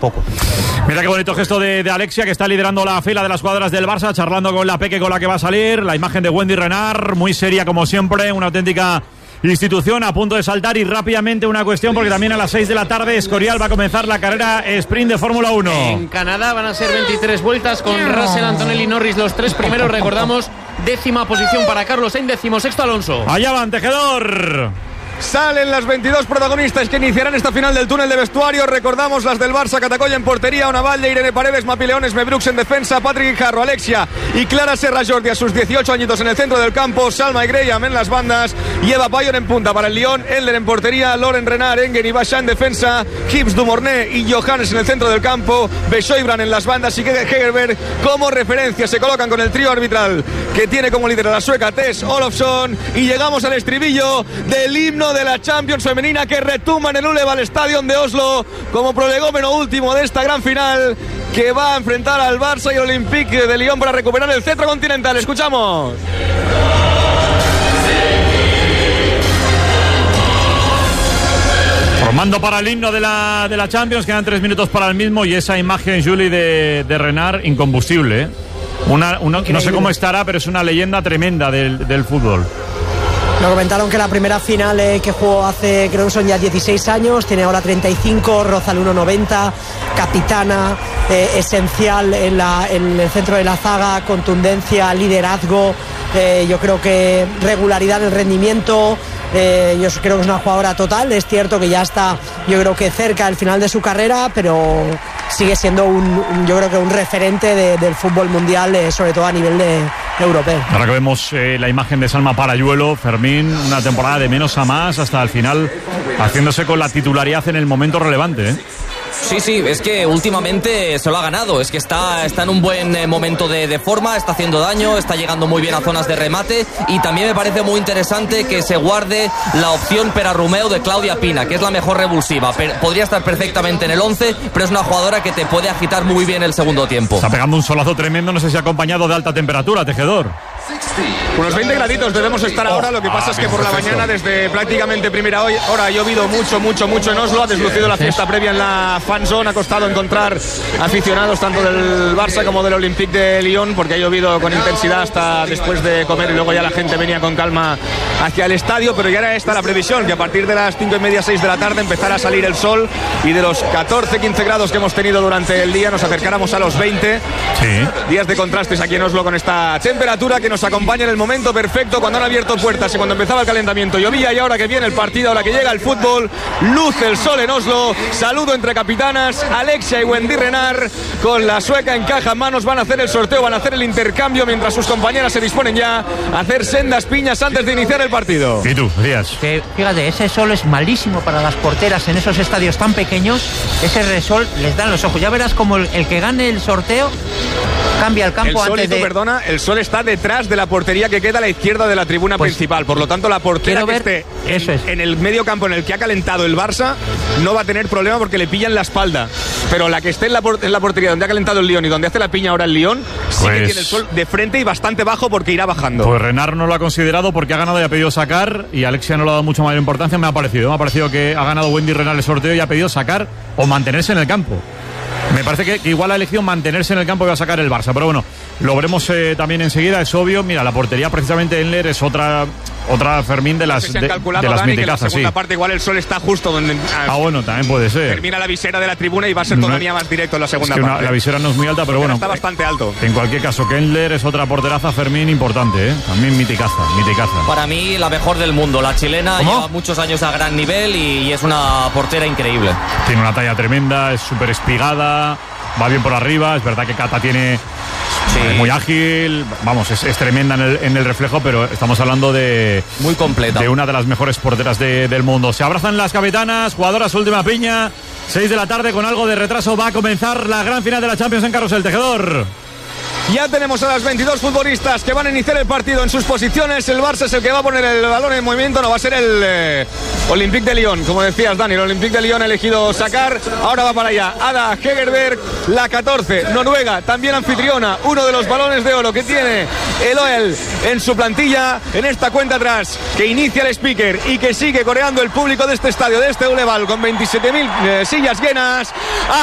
poco. Mira qué bonito gesto de Alexia, que está liderando la fila de las jugadoras del Barça, charlando con la peque con la que va a salir. La imagen de Wendy Renard, muy seria como siempre, una auténtica institución a punto de saltar. Y rápidamente una cuestión, porque también a las 6 de la tarde Escorial va a comenzar la carrera sprint de Fórmula 1. En Canadá van a ser 23 vueltas con Russell, Antonelli y Norris los tres primeros. Recordamos, 10ª posición para Carlos Sainz, 16º Alonso. Allá van, Tejedor. Salen las 22 protagonistas que iniciarán esta final del túnel de vestuario. Recordamos las del Barça: Catacolla en portería, Ona Valle, Irene Paredes, Mapi Leones, Mebrux en defensa, Patrick Guijarro, Alexia y Clara Serra Jordi a sus 18 añitos en el centro del campo, Salma y Graham en las bandas y Eva Payon en punta para el Lyon, Elder en portería, Loren Renard, Engen y Basha en defensa, Gibbs, Dumornay y Johannes en el centro del campo, Besoibran en las bandas y Hegerberg como referencia. Se colocan con el trío arbitral que tiene como líder a la sueca Tess Olofsson, y llegamos al estribillo del himno de la Champions femenina que retumba en el Uleval Stadium de Oslo como prolegómeno último de esta gran final que va a enfrentar al Barça y Olympique de Lyon para recuperar el cetro continental. Escuchamos. Formando para el himno de la Champions, quedan 3 minutos para el mismo, y esa imagen, Julie, de Renard, incombustible, ¿eh? No sé cómo estará, pero es una leyenda tremenda del fútbol. Nos comentaron que la primera final que jugó hace, creo que son ya 16 años, tiene ahora 35, roza el 1,90, capitana, esencial en el centro de la zaga, contundencia, liderazgo, yo creo que regularidad en el rendimiento. Yo creo que es una jugadora total. Es cierto que ya está, yo creo que cerca del final de su carrera, pero sigue siendo yo creo que un referente del fútbol mundial, sobre todo a nivel europeo. Ahora que vemos la imagen de Salma Parayuelo, Fermín, una temporada de menos a más hasta el final, haciéndose con la titularidad en el momento relevante, ¿eh? Sí, es que últimamente se lo ha ganado, es que está en un buen momento de forma, está haciendo daño, está llegando muy bien a zonas de remate, y también me parece muy interesante que se guarde la opción Perarrumeo de Claudia Pina, que es la mejor revulsiva. Podría estar perfectamente en el 11, pero es una jugadora que te puede agitar muy bien el segundo tiempo. Está pegando un solazo tremendo, no sé si acompañado de alta temperatura, Tejedor. Unos 20 graditos debemos estar ahora. Lo que pasa es que por la mañana, desde prácticamente primera hora, ha llovido mucho en Oslo. Ha deslucido la fiesta previa en la fan zone. Ha costado encontrar aficionados tanto del Barça como del Olympique de Lyon, porque ha llovido con intensidad hasta después de comer, y luego ya la gente venía con calma hacia el estadio. Pero ya era esta la previsión, que a partir de las 5:30, 6 de la tarde empezara a salir el sol, y de los 14-15 grados que hemos tenido durante el día nos acercáramos a los 20. Sí. Días de contrastes aquí en Oslo con esta temperatura que nos acompaña en el momento perfecto, cuando han abierto puertas y cuando empezaba el calentamiento llovía, y ahora que viene el partido, ahora que llega el fútbol, luce el sol en Oslo. Saludo entre capitanas, Alexia y Wendy Renard, con la sueca en caja en manos. Van a hacer el sorteo, van a hacer el intercambio, mientras sus compañeras se disponen ya a hacer sendas piñas antes de iniciar el partido. ¿Y tú, Díaz? Que, fíjate, ese sol es malísimo para las porteras en esos estadios tan pequeños. Ese resol les dan los ojos. Ya verás como el que gane el sorteo cambia el campo antes de... Perdona, el sol está detrás de la portería que queda a la izquierda de la tribuna principal. Por lo tanto, la portera que esté en el medio campo en el que ha calentado el Barça no va a tener problema porque le pillan la espalda. Pero la que esté en la portería donde ha calentado el Lyon y donde hace la piña ahora el Lyon, sí que tiene el sol de frente y bastante bajo, porque irá bajando. Pues Renard no lo ha considerado porque ha ganado y ha pedido sacar, y Alexia no le ha dado mucha mayor importancia. Me ha parecido que ha ganado Wendy Renard el sorteo y ha pedido sacar o mantenerse en el campo. Me parece que igual ha elegido mantenerse en el campo y va a sacar el Barça, pero bueno, lo veremos también enseguida, es obvio. Mira, la portería precisamente Enler es otra Fermín de las miticazas, que la segunda parte igual el sol está justo donde bueno, también puede ser. Termina la visera de la tribuna y va a ser todavía más directo en la segunda parte. La visera no es muy alta, pero bueno, está bastante alto. En cualquier caso, que Enler es otra porteraza, Fermín, importante, también miticaza. Para mí la mejor del mundo, la chilena. Lleva muchos años a gran nivel y es una portera increíble. Tiene una talla tremenda, es súper espigada, va bien por arriba. Es verdad que Cata tiene... Sí. Muy ágil, vamos, es tremenda en el reflejo, pero estamos hablando de... Muy completa. De una de las mejores porteras del mundo. Se abrazan las capitanas, jugadoras, última piña. 6 de la tarde, con algo de retraso va a comenzar la gran final de la Champions en Carrusel. Tejedor. Ya tenemos a las 22 futbolistas que van a iniciar el partido en sus posiciones. El Barça es el que va a poner el balón en movimiento. No va a ser el Olympique de Lyon, como decías, Dani. El Olympique de Lyon ha elegido sacar. Ahora va para allá Ada Hegerberg, la 14, Noruega, también anfitriona. Uno de los balones de oro que tiene el OEL en su plantilla. En esta cuenta atrás que inicia el speaker y que sigue coreando el público de este estadio, de este Boulevard, con 27.000 sillas llenas.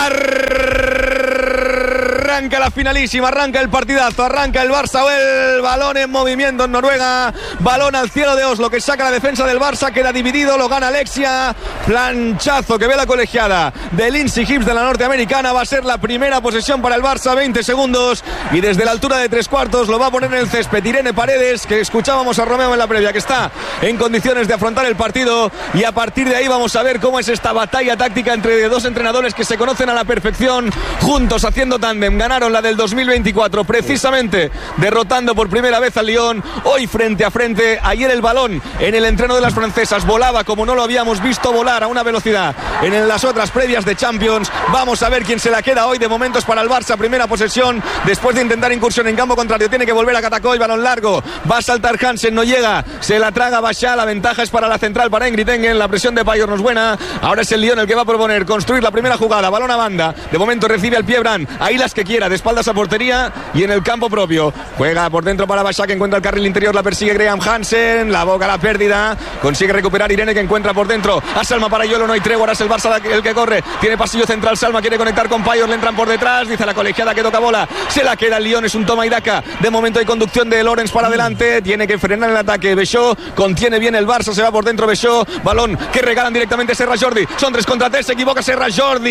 Arranca la finalísima, arranca el partidazo, arranca el Barça. El balón en movimiento en Noruega, balón al cielo de Oslo que saca la defensa del Barça, queda dividido, lo gana Alexia. Planchazo que ve la colegiada de Lindsay Hibbs de la norteamericana. Va a ser la primera posesión para el Barça, 20 segundos, y desde la altura de 3/4 lo va a poner en el césped Irene Paredes, que escuchábamos a Romeo en la previa, que está en condiciones de afrontar el partido, y a partir de ahí vamos a ver cómo es esta batalla táctica entre dos entrenadores que se conocen a la perfección, juntos haciendo tándem. Ganaron la del 2024 precisamente derrotando por primera vez al Lyon. Hoy frente a frente. Ayer el balón en el entreno de las francesas volaba como no lo habíamos visto volar a una velocidad en las otras previas de Champions. Vamos a ver quién se la queda hoy. De momento es para el Barça, primera posesión después de intentar incursión en campo contrario. Tiene que volver a Katakoy, balón largo, va a saltar Hansen, no llega, se la traga Bachá. La ventaja es para la central, para Ingrid Engen. La presión de Payor no es buena. Ahora es el Lyon el que va a proponer construir la primera jugada, balón a banda. De momento recibe al pie Brand, ahí las que quiera, de espaldas a portería y en el campo propio. Juega por dentro para Bachá, que encuentra el carril interior, la persigue Graham Hansen, la boca la pérdida, consigue recuperar Irene, que encuentra por dentro a Salma para Yolo, no hay tregua, ahora es el Barça el que corre, tiene pasillo central, Salma quiere conectar con Payor, le entran por detrás, dice la colegiada que toca bola, se la queda el Lyon, es un toma y daca. De momento hay conducción de Lorenz para adelante, tiene que frenar el ataque Bechó, contiene bien el Barça, se va por dentro Bechó, balón que regalan directamente Serra Jordi, son 3 contra 3, se equivoca Serra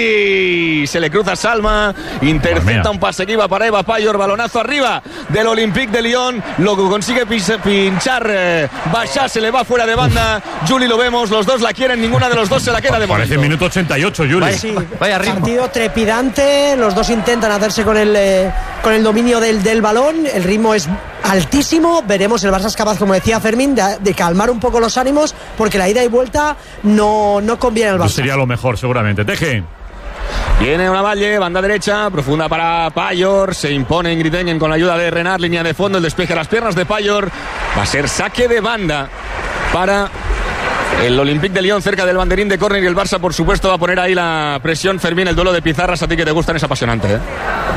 Jordi, se le cruza Salma, intercepta un pase que iba para Eva Payor, balonazo arriba del Olympique de Lyon, lo consigue pinchar Bachá, se le va fuera de banda. Juli, lo vemos, los dos la quieren, ninguna de los dos se la queda de momento. Parece minuto 88, Juli. Sí, vaya ritmo. Partido trepidante, los dos intentan hacerse con el dominio del balón, el ritmo es altísimo, veremos, el Barça es capaz, como decía Fermín, de calmar un poco los ánimos, porque la ida y vuelta no conviene al Barça. Eso sería lo mejor, seguramente. Teje. Viene una Valle, banda derecha, profunda para Payor, se impone Ingrid Engen con la ayuda de Renard, línea de fondo, el despeje a las piernas de Payor, va a ser saque de banda para el Olympique de Lyon cerca del banderín de córner, y el Barça por supuesto va a poner ahí la presión. Fermín, el duelo de pizarras, a ti que te gustan, es apasionante, ¿eh?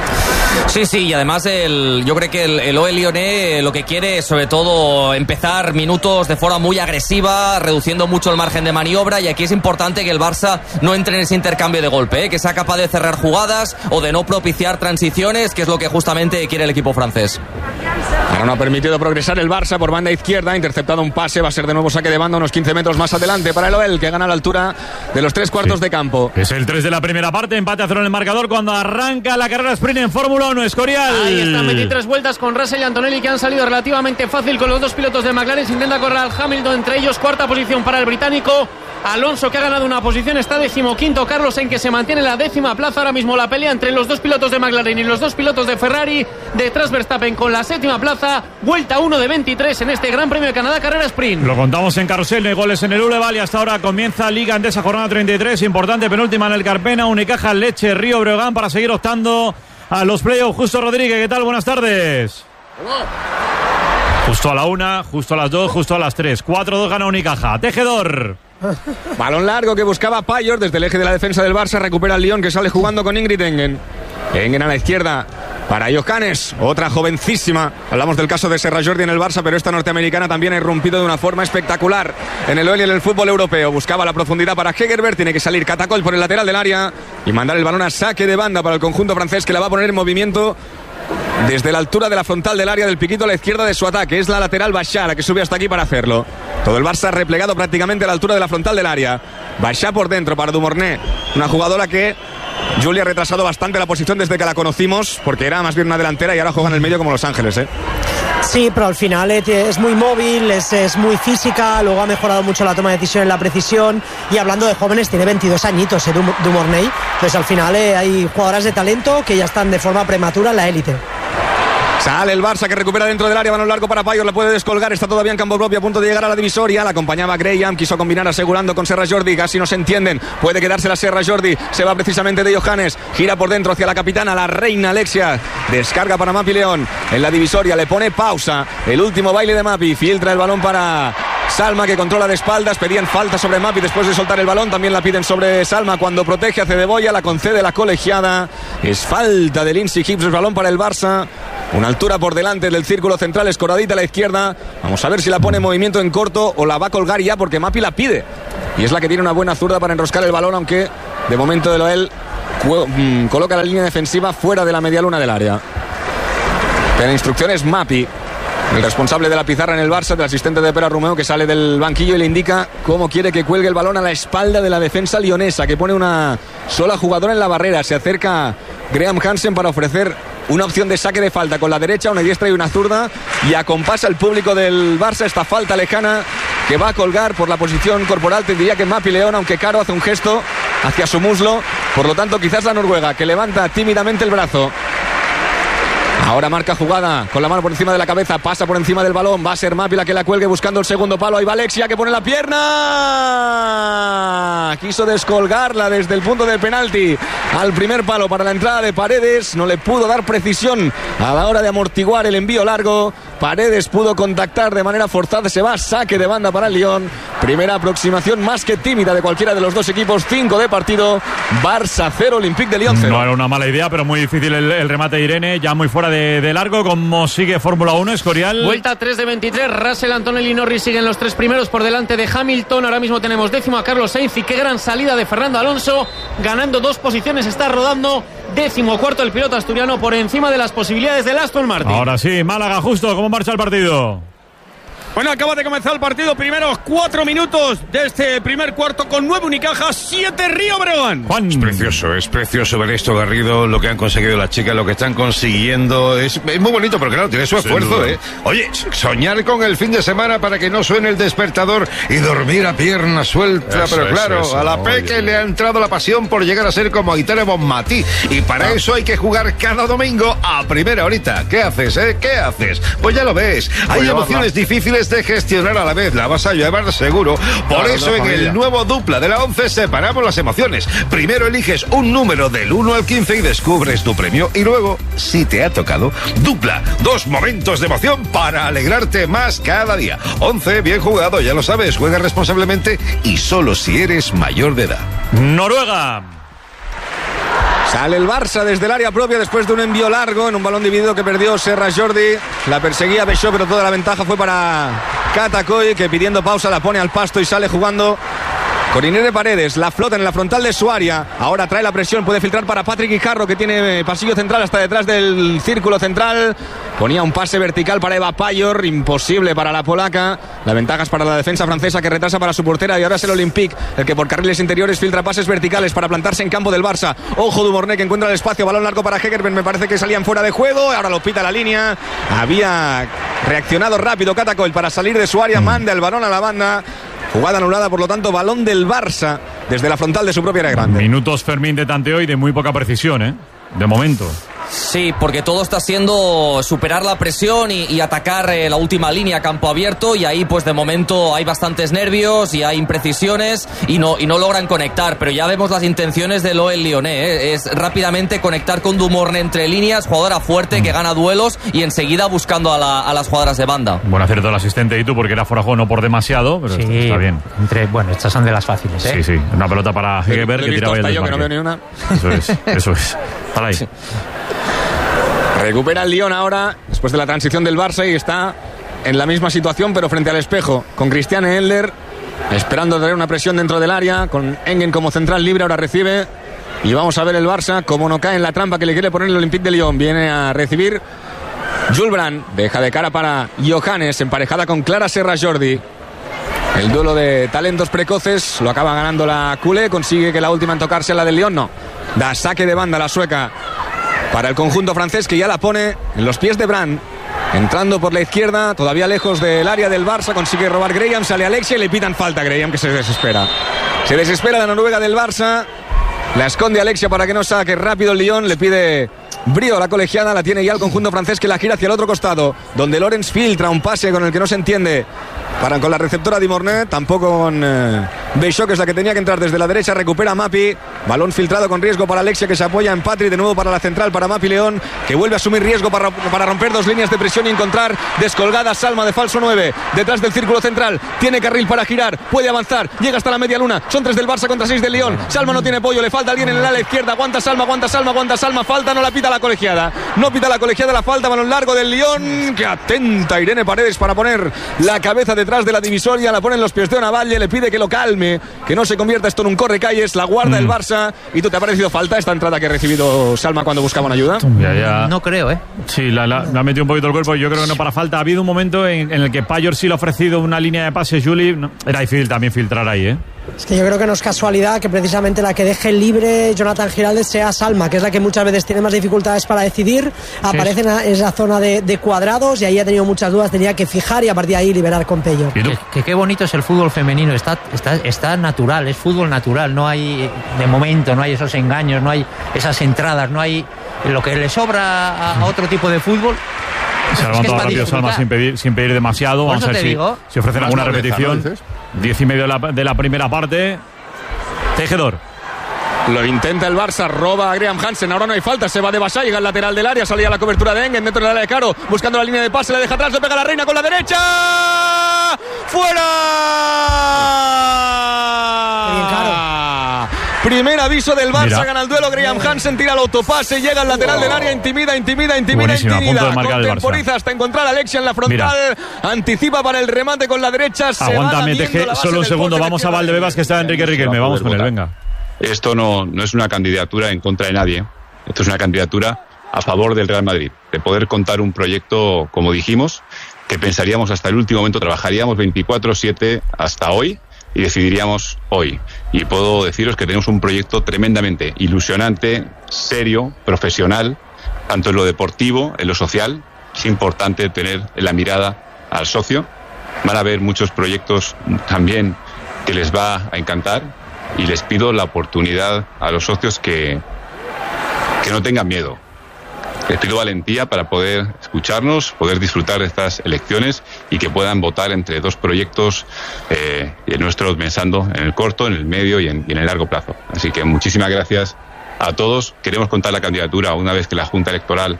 Sí, y además yo creo que el OL Lyonnais lo que quiere es sobre todo empezar minutos de forma muy agresiva, reduciendo mucho el margen de maniobra, y aquí es importante que el Barça no entre en ese intercambio de golpe, que sea capaz de cerrar jugadas o de no propiciar transiciones, que es lo que justamente quiere el equipo francés. Ahora no ha permitido progresar el Barça por banda izquierda, interceptado un pase, va a ser de nuevo saque de banda unos 15 metros más adelante para el OL, que gana a la altura de los 3/4 de campo. Es el 3 de la primera parte, empate a 0 en el marcador cuando arranca la carrera sprint en Fórmula 1, Escorial. Ahí están 23 vueltas con Russell y Antonelli, que han salido relativamente fácil con los dos pilotos de McLaren. Se intenta correr al Hamilton entre ellos, cuarta posición para el británico. Alonso, que ha ganado una posición, está 15º. Carlos Sainz, que se mantiene en la 10ª plaza. Ahora mismo la pelea entre los dos pilotos de McLaren y los dos pilotos de Ferrari. Detrás Verstappen con la 7ª plaza. Vuelta 1 de 23 en este Gran Premio de Canadá, carrera sprint. Lo contamos en Carrusel, no hay goles en el Boulevard, y hasta ahora comienza Liga Endesa, jornada 33. Importante penúltima en el Carpena, Unicaja, Leche, Río Breogán, para seguir optando a los playoffs. Justo Rodríguez, ¿qué tal? Buenas tardes. Justo a la 1, justo a las 2, justo a las 3. 4-2 gana Unicaja. Tejedor. Balón largo que buscaba Payor desde el eje de la defensa del Barça. Recupera el Lyon, que sale jugando con Ingrid Engen. Engen a la izquierda para Johannes, otra jovencísima. Hablamos del caso de Serra Jordi en el Barça, pero esta norteamericana también ha irrumpido de una forma espectacular en el OL y en el fútbol europeo. Buscaba la profundidad para Hegerberg, tiene que salir Catacol por el lateral del área y mandar el balón a saque de banda para el conjunto francés, que la va a poner en movimiento desde la altura de la frontal del área, del piquito a la izquierda de su ataque. Es la lateral Bachá, la que sube hasta aquí para hacerlo. Todo el Barça replegado prácticamente a la altura de la frontal del área. Bachá por dentro para Dumornay, una jugadora que Julia ha retrasado bastante la posición desde que la conocimos, porque era más bien una delantera y ahora juega en el medio como Los Ángeles, ¿eh? Sí, pero al final es muy móvil, es muy física, luego ha mejorado mucho la toma de decisión, la precisión, y hablando de jóvenes, tiene 22 añitos, Dumornay. Entonces al final hay jugadoras de talento que ya están de forma prematura en la élite. Sale el Barça, que recupera dentro del área, balón largo para Payos, la puede descolgar, está todavía en campo propio, a punto de llegar a la divisoria. La acompañaba Graham, quiso combinar asegurando con Serra Jordi, casi no se entienden, puede quedarse la Serra Jordi, se va precisamente de Johannes, gira por dentro hacia la capitana, la reina Alexia, descarga para Mapi León, en la divisoria le pone pausa, el último baile de Mapi, filtra el balón para Salma, que controla de espaldas, pedían falta sobre Mapi después de soltar el balón, también la piden sobre Salma cuando protege a Cedeboya, la concede la colegiada, es falta de Lindsay Hibbs, el balón para el Barça, una altura por delante del círculo central, escoradita a la izquierda, vamos a ver si la pone en movimiento en corto o la va a colgar ya, porque Mapi la pide, y es la que tiene una buena zurda para enroscar el balón, aunque de momento de Loel coloca la línea defensiva fuera de la medialuna del área. Pero instrucciones Mapi, el responsable de la pizarra en el Barça, del asistente de Pere Romeu, que sale del banquillo y le indica cómo quiere que cuelgue el balón a la espalda de la defensa lionesa, que pone una sola jugadora en la barrera. Se acerca Graham Hansen para ofrecer una opción de saque de falta con la derecha, una diestra y una zurda, y acompasa el público del Barça esta falta lejana que va a colgar por la posición corporal. Te diría que Mapi León, aunque Caro hace un gesto hacia su muslo, por lo tanto quizás la noruega, que levanta tímidamente el brazo. Ahora marca jugada con la mano por encima de la cabeza, pasa por encima del balón, va a ser Mapi la que la cuelgue buscando el segundo palo. Ahí va Alexia, que pone la pierna, quiso descolgarla desde el punto de penalti al primer palo para la entrada de Paredes, no le pudo dar precisión a la hora de amortiguar el envío largo. Paredes pudo contactar de manera forzada, se va a saque de banda para el Lyon. Primera aproximación más que tímida de cualquiera de los dos equipos, 5 de partido, Barça 0, Olympique de Lyon 0. No era una mala idea, pero muy difícil el remate de Irene, ya muy fuera de largo, como sigue Fórmula 1, Escorial. Vuelta 3 de 23, Russell, Antonelli y Norris siguen los tres primeros por delante de Hamilton. Ahora mismo tenemos décimo a Carlos Sainz y qué gran salida de Fernando Alonso, ganando 2 posiciones, está rodando. 14º el piloto asturiano por encima de las posibilidades del Aston Martin. Ahora sí, Málaga, justo, ¿cómo marcha el partido? Bueno, acaba de comenzar el partido, primeros 4 minutos de este primer cuarto con 9 Unicaja, 7 Río Breogán. Juan. Es precioso ver esto, Garrido, lo que han conseguido las chicas, lo que están consiguiendo. Es muy bonito, pero claro, tiene su esfuerzo, ¿eh? Oye, soñar con el fin de semana para que no suene el despertador y dormir a pierna suelta, pero claro, a la Peque le ha entrado la pasión por llegar a ser como Aitana Bonmatí, y para eso hay que jugar cada domingo a primera horita. ¿Qué haces, ¿Qué haces? Pues ya lo ves, hay emociones difíciles de gestionar a la vez, la vas a llevar seguro. Por eso en el nuevo Dupla de la 11 separamos las emociones. Primero eliges un número del 1 al 15 y descubres tu premio, y luego, si te ha tocado, Dupla, 2 momentos de emoción para alegrarte más cada día. 11, bien jugado, ya lo sabes, juega responsablemente y solo si eres mayor de edad. Noruega. Sale el Barça desde el área propia después de un envío largo en un balón dividido que perdió Serra Jordi. La perseguía Bechó, pero toda la ventaja fue para Catacoy, que pidiendo pausa la pone al pasto y sale jugando con Irene Paredes. La flota en la frontal de su área. Ahora trae la presión, puede filtrar para Patrick Guijarro, que tiene pasillo central hasta detrás del círculo central. Ponía un pase vertical para Eva Payor, imposible para la polaca. La ventaja es para la defensa francesa, que retrasa para su portera, y ahora es el Olympique el que por carriles interiores filtra pases verticales para plantarse en campo del Barça. Ojo Dumornay, que encuentra el espacio, balón largo para Hegerben, me parece que salían fuera de juego, ahora lo pita la línea. Había reaccionado rápido Catacoy para salir de su área, manda el balón a la banda. Jugada anulada, por lo tanto, balón del Barça desde la frontal de su propia área grande. Minutos, Fermín, de tanteo y de muy poca precisión, de momento. Sí, porque todo está siendo superar la presión y atacar la última línea a campo abierto, y ahí pues de momento hay bastantes nervios y hay imprecisiones y no logran conectar, pero ya vemos las intenciones de Loel Lyonnais, es rápidamente conectar con Dumornay entre líneas, jugadora fuerte que gana duelos y enseguida buscando a las jugadoras de banda. Buen acierto del asistente y tú, porque era fuera de juego, no por demasiado, pero sí, está bien. Estas son de las fáciles, Sí, sí, una pelota para Hegerberg que tiraba el desmarque. Que no veo ni una. Eso es. Para ahí. Recupera el Lyon ahora, después de la transición del Barça, y está en la misma situación, pero frente al espejo, con Christiane Endler, esperando traer una presión dentro del área, con Engen como central libre, ahora recibe, y vamos a ver el Barça, como no cae en la trampa que le quiere poner el Olympique de Lyon. Viene a recibir Julbrand, deja de cara para Johannes, emparejada con Clara Serra Jordi. El duelo de talentos precoces lo acaba ganando la culé, consigue que la última en tocarse la del Lyon, no. Da saque de banda la sueca para el conjunto francés, que ya la pone en los pies de Brand. Entrando por la izquierda, todavía lejos del área del Barça, consigue robar Graham, sale Alexia y le pitan falta a Graham, que se desespera. Se desespera la noruega del Barça, la esconde Alexia para que no saque rápido el Lyon, le pide brío la colegiada, la tiene ya el conjunto francés, que la gira hacia el otro costado, donde Lorenz filtra un pase con el que no se entiende con la receptora Di Mornay, tampoco con Beixó, que es la que tenía que entrar desde la derecha. Recupera Mapi, balón filtrado con riesgo para Alexia, que se apoya en Patri, de nuevo para la central, para Mapi León, que vuelve a asumir riesgo para romper dos líneas de presión y encontrar descolgada Salma de falso 9, detrás del círculo central, tiene carril para girar, puede avanzar, llega hasta la media luna, son 3 del Barça contra 6 del Lyon. Salma no tiene pollo, le falta alguien en el ala izquierda, aguanta Salma, falta, no la pita la colegiada, la falta, balón largo del Lyon, que atenta Irene Paredes para poner la cabeza detrás de la divisoria, la pone en los pies de Onavalle, le pide que lo calme, que no se convierta esto en un correcalles, la guarda el Barça. ¿Y tú te ha parecido falta esta entrada que ha recibido Salma cuando buscaba una ayuda? No creo, Sí, la ha metido un poquito el cuerpo, yo creo que no para falta. Ha habido un momento en el que Payor sí le ha ofrecido una línea de pase, Juli, era difícil también filtrar ahí, Es que yo creo que no es casualidad que precisamente la que deje libre Jonathan Giraldez sea Salma, que es la que muchas veces tiene más dificultades para decidir. Aparece en esa zona de cuadrados y ahí ha tenido muchas dudas, tenía que fijar y a partir de ahí liberar con Pello. Que qué bonito es el fútbol femenino, está natural, es fútbol natural, no hay de momento, no hay esos engaños, no hay esas entradas, no hay lo que le sobra a otro tipo de fútbol. Se ha levantado rápido Salma sin pedir demasiado. Vamos a ver si ofrecen alguna repetición. 10:30 de la primera parte. Tejedor. Lo intenta el Barça, roba a Graham Hansen, ahora no hay falta, se va de Basay, llega al lateral del área, salía la cobertura de Engen, dentro del área de Caro, buscando la línea de pase, le deja atrás, le pega la Reina con la derecha, ¡fuera! Bien, Caro. Primer aviso del Barça, gana el duelo Graham Hansen, tira el autopase, llega al lateral del área, intimida, buenísima, punto de marcar el Barça. Contemporiza hasta encontrar a Alexia en la frontal, anticipa para el remate con la derecha, aguántame, Teje, solo un segundo, vamos a Valdebebas, que está Enrique Riquelme, vamos con él, venga. Esto no es una candidatura en contra de nadie, esto es una candidatura a favor del Real Madrid, de poder contar un proyecto, como dijimos, que pensaríamos hasta el último momento, trabajaríamos 24/7 hasta hoy y decidiríamos hoy. Y puedo deciros que tenemos un proyecto tremendamente ilusionante, serio, profesional, tanto en lo deportivo, en lo social. Es importante tener en la mirada al socio. Van a haber muchos proyectos también que les va a encantar y les pido la oportunidad a los socios que no tengan miedo. Les pido valentía para poder escucharnos, poder disfrutar de estas elecciones y que puedan votar entre dos proyectos nuestros, pensando en el corto, en el medio y en el largo plazo. Así que muchísimas gracias a todos. Queremos contar la candidatura una vez que la Junta Electoral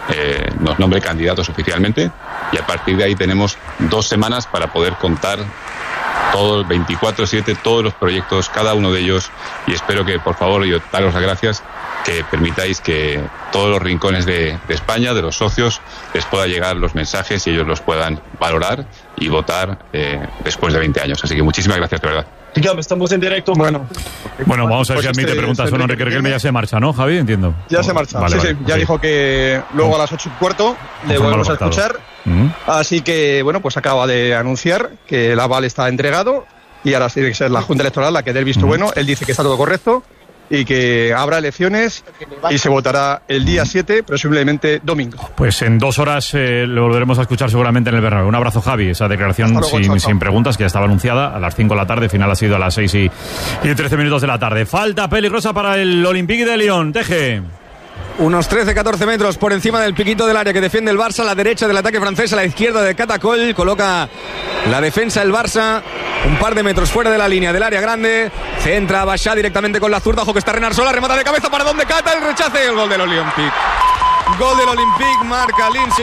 nos nombre candidatos oficialmente y a partir de ahí tenemos 2 semanas para poder contar todos 24/7, todos los proyectos, cada uno de ellos, y espero que, por favor, yo daros las gracias, que permitáis que todos los rincones de España, de los socios, les pueda llegar los mensajes y ellos los puedan valorar y votar después de 20 años. Así que muchísimas gracias, de verdad. Dígame, estamos en directo. Bueno, vamos a ver si admite preguntas o no. Enrique Riquelme ya se marcha, ¿no, Javi? Entiendo. Ya se marcha, vale, sí. Ya dijo que luego a las 8:15 le volvemos a escuchar. Así que, pues acaba de anunciar que el aval está entregado y ahora tiene que ser la Junta Electoral la que dé el visto bueno. Él dice que está todo correcto y que habrá elecciones y se votará el día 7, presumiblemente domingo. Pues en 2 horas lo volveremos a escuchar seguramente en el Bernabéu. Un abrazo, Javi. Esa declaración luego, sin preguntas, que ya estaba anunciada a las 5 de la tarde, final ha sido a las 6 y 13 minutos de la tarde. Falta peligrosa para el Olympique de Lyon. Teje. Unos 13-14 metros por encima del piquito del área que defiende el Barça, a la derecha del ataque francés, a la izquierda de Catacol, coloca la defensa el Barça, un par de metros fuera de la línea del área grande, centra a Bachá directamente con la zurda, ojo que está Renard sola, remata de cabeza para donde Cata, el rechace y el gol del Olympique. Gol del Olympique, marca Lindsay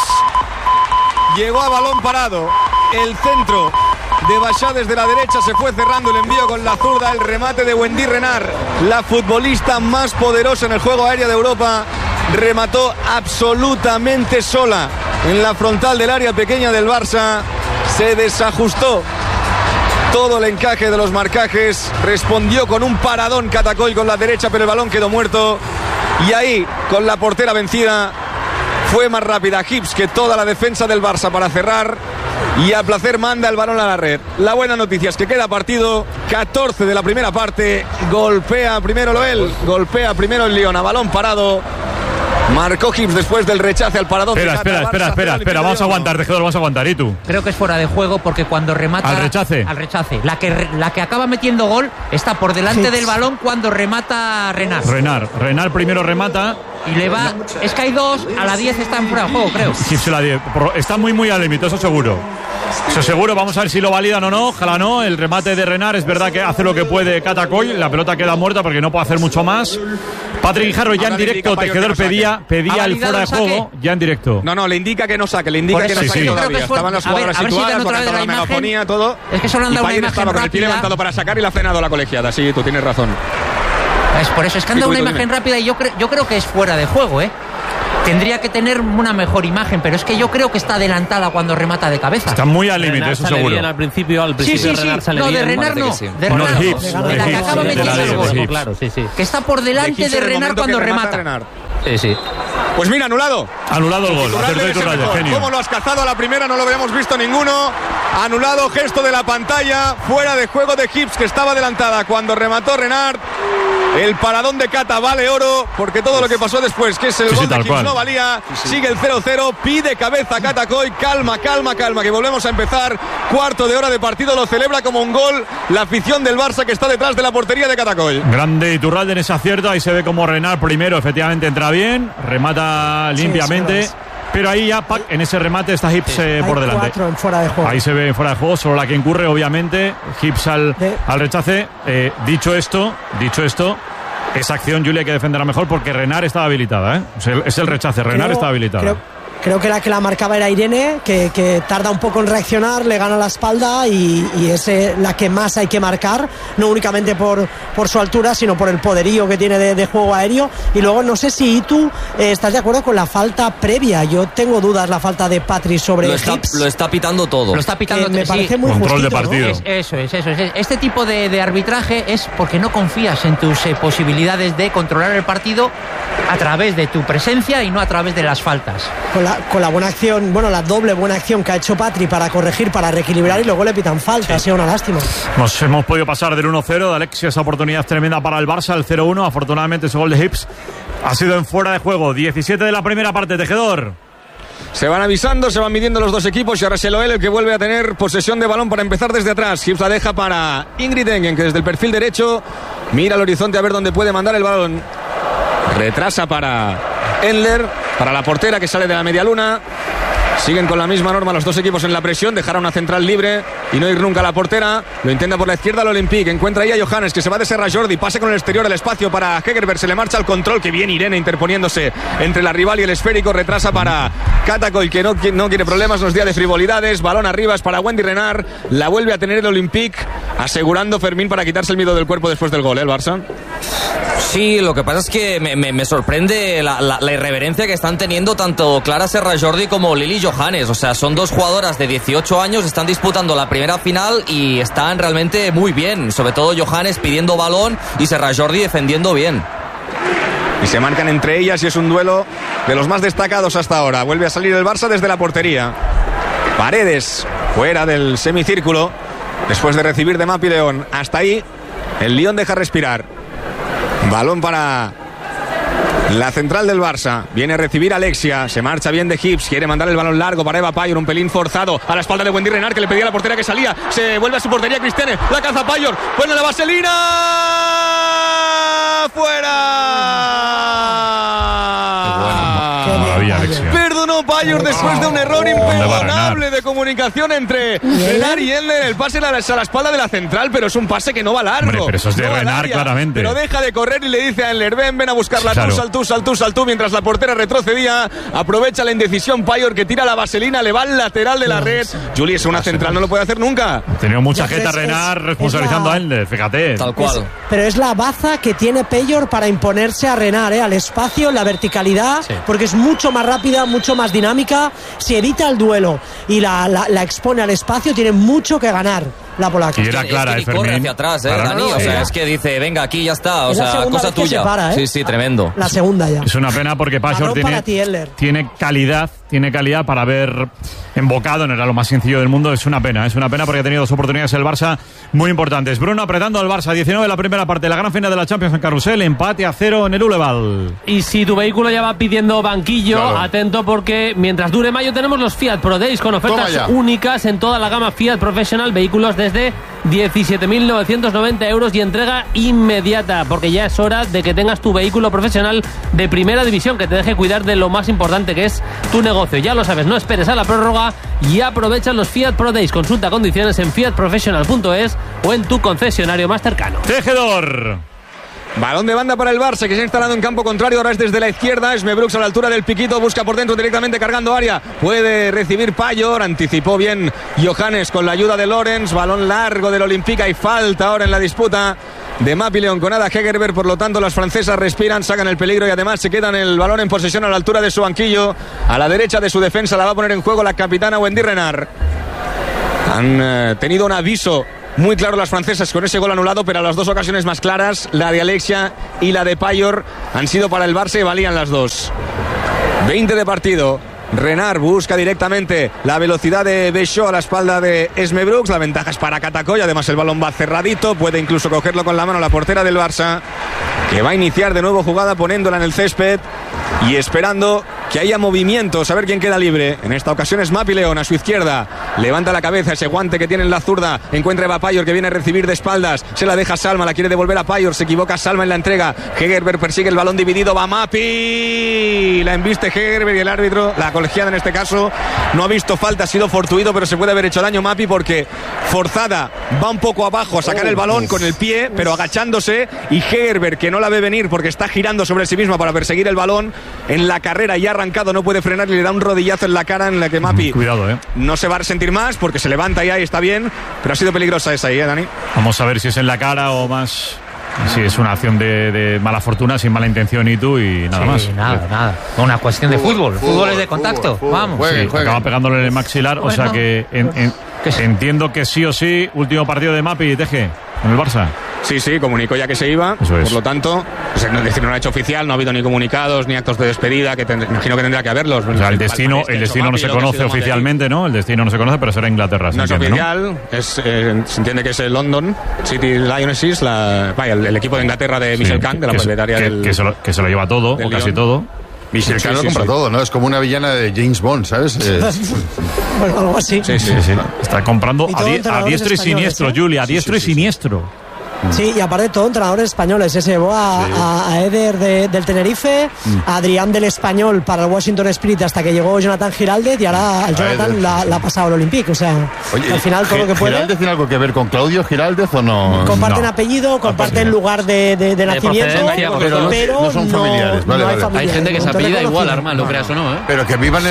Hibbs, llegó a balón parado, el centro de Bachá desde la derecha se fue cerrando el envío con la zurda, el remate de Wendy Renard, la futbolista más poderosa en el juego aéreo de Europa, remató absolutamente sola en la frontal del área pequeña del Barça, se desajustó todo el encaje de los marcajes, respondió con un paradón Catacol con la derecha, pero el balón quedó muerto y ahí, con la portera vencida, fue más rápida Hibbs que toda la defensa del Barça para cerrar y a placer manda el balón a la red. La buena noticia es que queda partido, 14 de la primera parte, golpea primero Loel, golpea primero el Lyon a balón parado. Marcó Hibbs después del rechace al paradón. Espera, vamos a aguantar, Tejedor, vamos a aguantar. ¿Y tú? Creo que es fuera de juego porque cuando remata... ¿Al rechace? Al rechace. La que acaba metiendo gol está por delante del balón cuando remata Renard. Renard primero remata y le va. Es que hay 2, a la 10 está en fuera de juego, creo. Hips a la 10. Está muy al límite, eso seguro. Eso seguro, vamos a ver si lo validan o no. Ojalá no. El remate de Renard es verdad que hace lo que puede Catacoll. La pelota queda muerta porque no puede hacer mucho más. Patrick Guijarro ya en directo, Tejedor pedía el fuera de juego ya en directo. No, le indica que no saque, que no saque todavía. Estaban las jugadoras situadas, por la megafonía, todo. Es que solo han dado una imagen estaba con el pie levantado para sacar y la ha frenado la colegiada. Sí, tú tienes razón. Es por eso, es que han dado una imagen rápida y yo creo que es fuera de juego, ¿eh? Tendría que tener una mejor imagen, pero es que yo creo que está adelantada cuando remata de cabeza. Está muy al límite, eso seguro. Al principio sí. Renard sale bien. De Renard no. De Renard Hips. De la que acaba metiendo el gol. Claro, sí. Que está por delante de Renard cuando remata. Sí. Pues mira, anulado. Anulado el gol. ¿Cómo lo has cazado a la primera? No lo habíamos visto ninguno. Anulado, gesto de la pantalla. Fuera de juego de Hips, que estaba adelantada cuando remató Renard. El paradón de Cata vale oro, porque todo lo que pasó después, que es el gol de Hips, no valía. Sigue el 0-0, pide cabeza Catacoll. Calma, que volvemos a empezar. Cuarto de hora de partido, lo celebra como un gol la afición del Barça, que está detrás de la portería de Catacoll. Grande Iturralde en ese acierto. Ahí se ve como Renard primero efectivamente entra bien, remata limpiamente. Pero ahí ya, en ese remate está Hips por delante. 4 en fuera de juego. Ahí se ve en fuera de juego, solo la que incurre, obviamente. Hips al rechace. Dicho esto, esa acción Julia hay que defenderla mejor porque Renard estaba habilitada, ¿eh? Es el rechace, Renard está habilitada. Creo que la que la marcaba era Irene, que tarda un poco en reaccionar, le gana la espalda y es la que más hay que marcar, no únicamente por su altura, sino por el poderío que tiene de juego aéreo. Y luego no sé si tú estás de acuerdo con la falta previa. Yo tengo dudas la falta de Patri sobre Hips. Lo está pitando todo. Lo está pitando, me parece muy control justito, de partido. ¿no? Eso es. Este tipo de arbitraje es porque no confías en tus posibilidades de controlar el partido a través de tu presencia y no a través de las faltas. Con la buena acción, la doble buena acción que ha hecho Patri para corregir, para reequilibrar, y luego le pitan falta. Ha sido una lástima. Nos hemos podido pasar del 1-0 de Alexia, esa oportunidad tremenda para el Barça, el 0-1. Afortunadamente ese gol de Hips ha sido en fuera de juego. 17 de la primera parte, Tejedor. Se van avisando, se van midiendo los dos equipos y ahora es Eloel el que vuelve a tener posesión de balón para empezar desde atrás. Hips la deja para Ingrid Engen, que desde el perfil derecho mira al horizonte a ver dónde puede mandar el balón. Retrasa para Endler, para la portera que sale de la media luna. Siguen con la misma norma los dos equipos en la presión, dejar a una central libre y no ir nunca a la portera. Lo intenta por la izquierda el Olympique, encuentra ahí a Johannes, que se va de Serra Jordi, pase con el exterior del espacio para Hegerberg, se le marcha el control, que bien Irene interponiéndose entre la rival y el esférico. Retrasa para Catacoll, que no quiere problemas, los días de frivolidades. Balón arriba, es para Wendy Renard, la vuelve a tener el Olympique, asegurando Fermín para quitarse el miedo del cuerpo después del gol, el Barça. Sí, lo que pasa es que me sorprende la irreverencia que están teniendo tanto Clara Serra Jordi como Lili Johannes. O sea, son dos jugadoras de 18 años, están disputando la primera final y están realmente muy bien. Sobre todo Johannes pidiendo balón y Serra Jordi defendiendo bien. Y se marcan entre ellas y es un duelo de los más destacados hasta ahora. Vuelve a salir el Barça desde la portería. Paredes fuera del semicírculo después de recibir de Mapi León. Hasta ahí el Lyon deja respirar. Balón para la central del Barça. Viene a recibir Alexia. Se marcha bien de Hips. Quiere mandar el balón largo para Eva Payor. Un pelín forzado a la espalda de Wendy Renard, que le pedía a la portera que salía. Se vuelve a su portería Cristiane. La caza Payor. Pone la vaselina. ¡Fuera! Maravilla, Alexia. Perdonó Payor después de un error imperdonable de comunicación entre Renard y Endler. El pase a la espalda de la central, pero es un pase que no va largo. Hombre, pero eso es de Renard, claramente. Pero deja de correr y le dice a Endler: ven a buscarla, claro. Sal tú, mientras la portera retrocedía. Aprovecha la indecisión Payor, que tira la vaselina, le va al lateral de la red. Juli, es una central, no lo puede hacer nunca. Ha tenido mucha jeta Renard responsabilizando a Endler, fíjate. Tal cual. Pero es la baza que tiene Payor para imponerse a Renard, al espacio, la verticalidad, porque es mucho más rápida, mucho más dinámica. Si evita el duelo y la expone al espacio, tiene mucho que ganar la polaca. Y era clara, es que corre hacia atrás, Dani. O sea, es que dice, venga, aquí ya está. O sea, cosa tuya. Para, Sí, tremendo. La segunda ya. Es una pena porque Payor tiene calidad para haber embocado, no era lo más sencillo del mundo. Es una pena porque ha tenido dos oportunidades el Barça muy importantes. Bruno apretando al Barça, 19 de la primera parte, la gran final de la Champions en Carrusel, empate a 0 en el Uleval. Y si tu vehículo ya va pidiendo banquillo, claro, atento, porque mientras dure mayo tenemos los Fiat Pro Days con ofertas únicas en toda la gama Fiat Professional, vehículos desde 17.990 euros y entrega inmediata, porque ya es hora de que tengas tu vehículo profesional de primera división, que te deje cuidar de lo más importante, que es tu negocio. Ya lo sabes, no esperes a la prórroga y aprovecha los Fiat Pro Days. Consulta condiciones en fiatprofessional.es o en tu concesionario más cercano. Tejedor. Balón de banda para el Barça, que se ha instalado en campo contrario. Ahora es desde la izquierda. Esme Brooks a la altura del piquito. Busca por dentro directamente cargando área. Puede recibir Payor. Anticipó bien Johannes con la ayuda de Lorenz. Balón largo del Olympique. Y falta ahora en la disputa de Mapileón con Ada Hegerberg. Por lo tanto, las francesas respiran, sacan el peligro y además se quedan el balón en posesión a la altura de su banquillo. A la derecha de su defensa la va a poner en juego la capitana Wendy Renard. Han tenido un aviso muy claro las francesas con ese gol anulado, pero las dos ocasiones más claras, la de Alexia y la de Payor, han sido para el Barça y valían las dos. 20 de partido. Renard busca directamente la velocidad de Béchot a la espalda de Esme Brooks. La ventaja es para Catacoy. Además el balón va cerradito. Puede incluso cogerlo con la mano la portera del Barça, que va a iniciar de nuevo jugada poniéndola en el césped y esperando que haya movimientos, a ver quién queda libre. En esta ocasión es Mapileón a su izquierda. Levanta la cabeza, ese guante que tiene en la zurda. Encuentra Eva Payor, que viene a recibir de espaldas. Se la deja Salma, la quiere devolver a Payor. Se equivoca Salma en la entrega. Hegerberg persigue el balón dividido. Va Mapi. La embiste Hegerberg y el árbitro, la colegiada en este caso, no ha visto falta. Ha sido fortuito, pero se puede haber hecho daño Mapi porque forzada va un poco abajo a sacar el balón con el pie, pero agachándose. Y Hegerberg, que no la ve venir porque está girando sobre sí misma para perseguir el balón en la carrera y ha arrancado, no puede frenar y le da un rodillazo en la cara en la que Mapi no se va a resentir más porque se levanta y ahí está bien, pero ha sido peligrosa esa ahí, Dani. Vamos a ver si es en la cara o más si es una acción de mala fortuna, sin mala intención y nada más. Nada. Una cuestión de fútbol. Fútbol es de contacto. Vamos. Juegue. Acaba pegándole en el maxilar, o sea que entiendo que sí o sí, último partido de Mapi, Teje, en el Barça. Sí, comunicó ya que se iba. Por lo tanto, pues, es decir, no lo ha hecho oficial, no ha habido ni comunicados ni actos de despedida, que imagino que tendrá que haberlos. O sea, el destino no se conoce oficialmente, ¿no? El destino no se conoce, pero será Inglaterra. No es oficial, ¿no? Se entiende que es el London City Lionesses, el equipo de Inglaterra de Michel Kahn, de la propietaria del... Que se lo lleva todo, o casi todo. Michel Kahn lo compra todo, ¿no? Es como una villana de James Bond, ¿sabes? Bueno, algo así. Sí. Está comprando a diestro y siniestro, Julia, a diestro y siniestro. Sí, y aparte todo entrenadores españoles. Se llevó a Eder del Tenerife, a Adrián del Español para el Washington Spirit hasta que llegó Jonathan Giraldez y ahora al Jonathan la ha pasado al Olympique. O sea, al final todo lo que puede. ¿Giraldez tiene algo que ver con Claudio Giraldez o no? Comparten apellido, comparten lugar de nacimiento, pero no son familiares. No hay familiares. Hay gente que se apellida igual, Armand, lo creas o no, ¿eh? Pero que vivan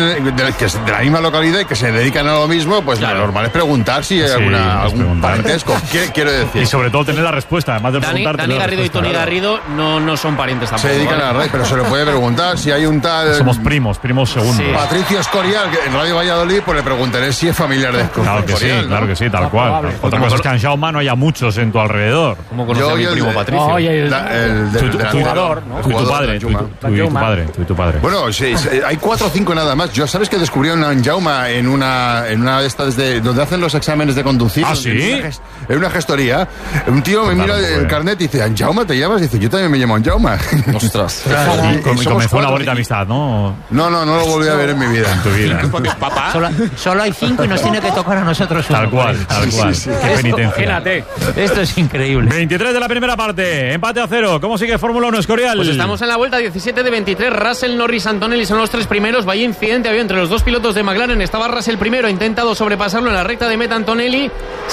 de la misma localidad y que se dedican a lo mismo, pues lo normal es preguntar si hay algún parentesco. Quiero decir. Y sobre todo tener la respuesta, además de preguntar. Dani Garrido y Tony Garrido no son parientes tampoco. Se dedican a la radio, pero se le puede preguntar si hay un tal... Somos primos segundos. Sí. Patricio Escorial, que en Radio Valladolid, pues le preguntaré si es familiar de Claro que Escorial, sí, claro que sí, tal cual. Otra cosa es que en Jaume no haya muchos en tu alrededor. ¿Cómo conoces a mi primo Patricio? Tu jugador, ¿no? Tu padre. Bueno, sí, hay 4 o 5 nada más. Yo, ¿sabes que descubrieron en Jaume en una de estas donde hacen los exámenes de conducir? ¿Ah, sí? En una gestoría. Un tío me mira el carnet y dice, ¿Anjaume te llamas? Y dice, yo también me llamo Anjaume. Ostras. Y comenzó una bonita amistad, ¿no? No lo volví a ver en mi vida. En tu vida. Papá. Solo hay 5 y nos tiene que tocar a nosotros uno. Tal cual. Qué penitencia. Imagínate. Esto es increíble. 23 de la primera parte, empate a 0. ¿Cómo sigue Fórmula 1, Escorial? Pues estamos en la vuelta 17 de 23. Russell, Norris, Antonelli son los 3 primeros. Vaya incidente había entre los 2 pilotos de McLaren. Estaba Russell primero, ha intentado sobrepasarlo en la recta de meta. Antonelli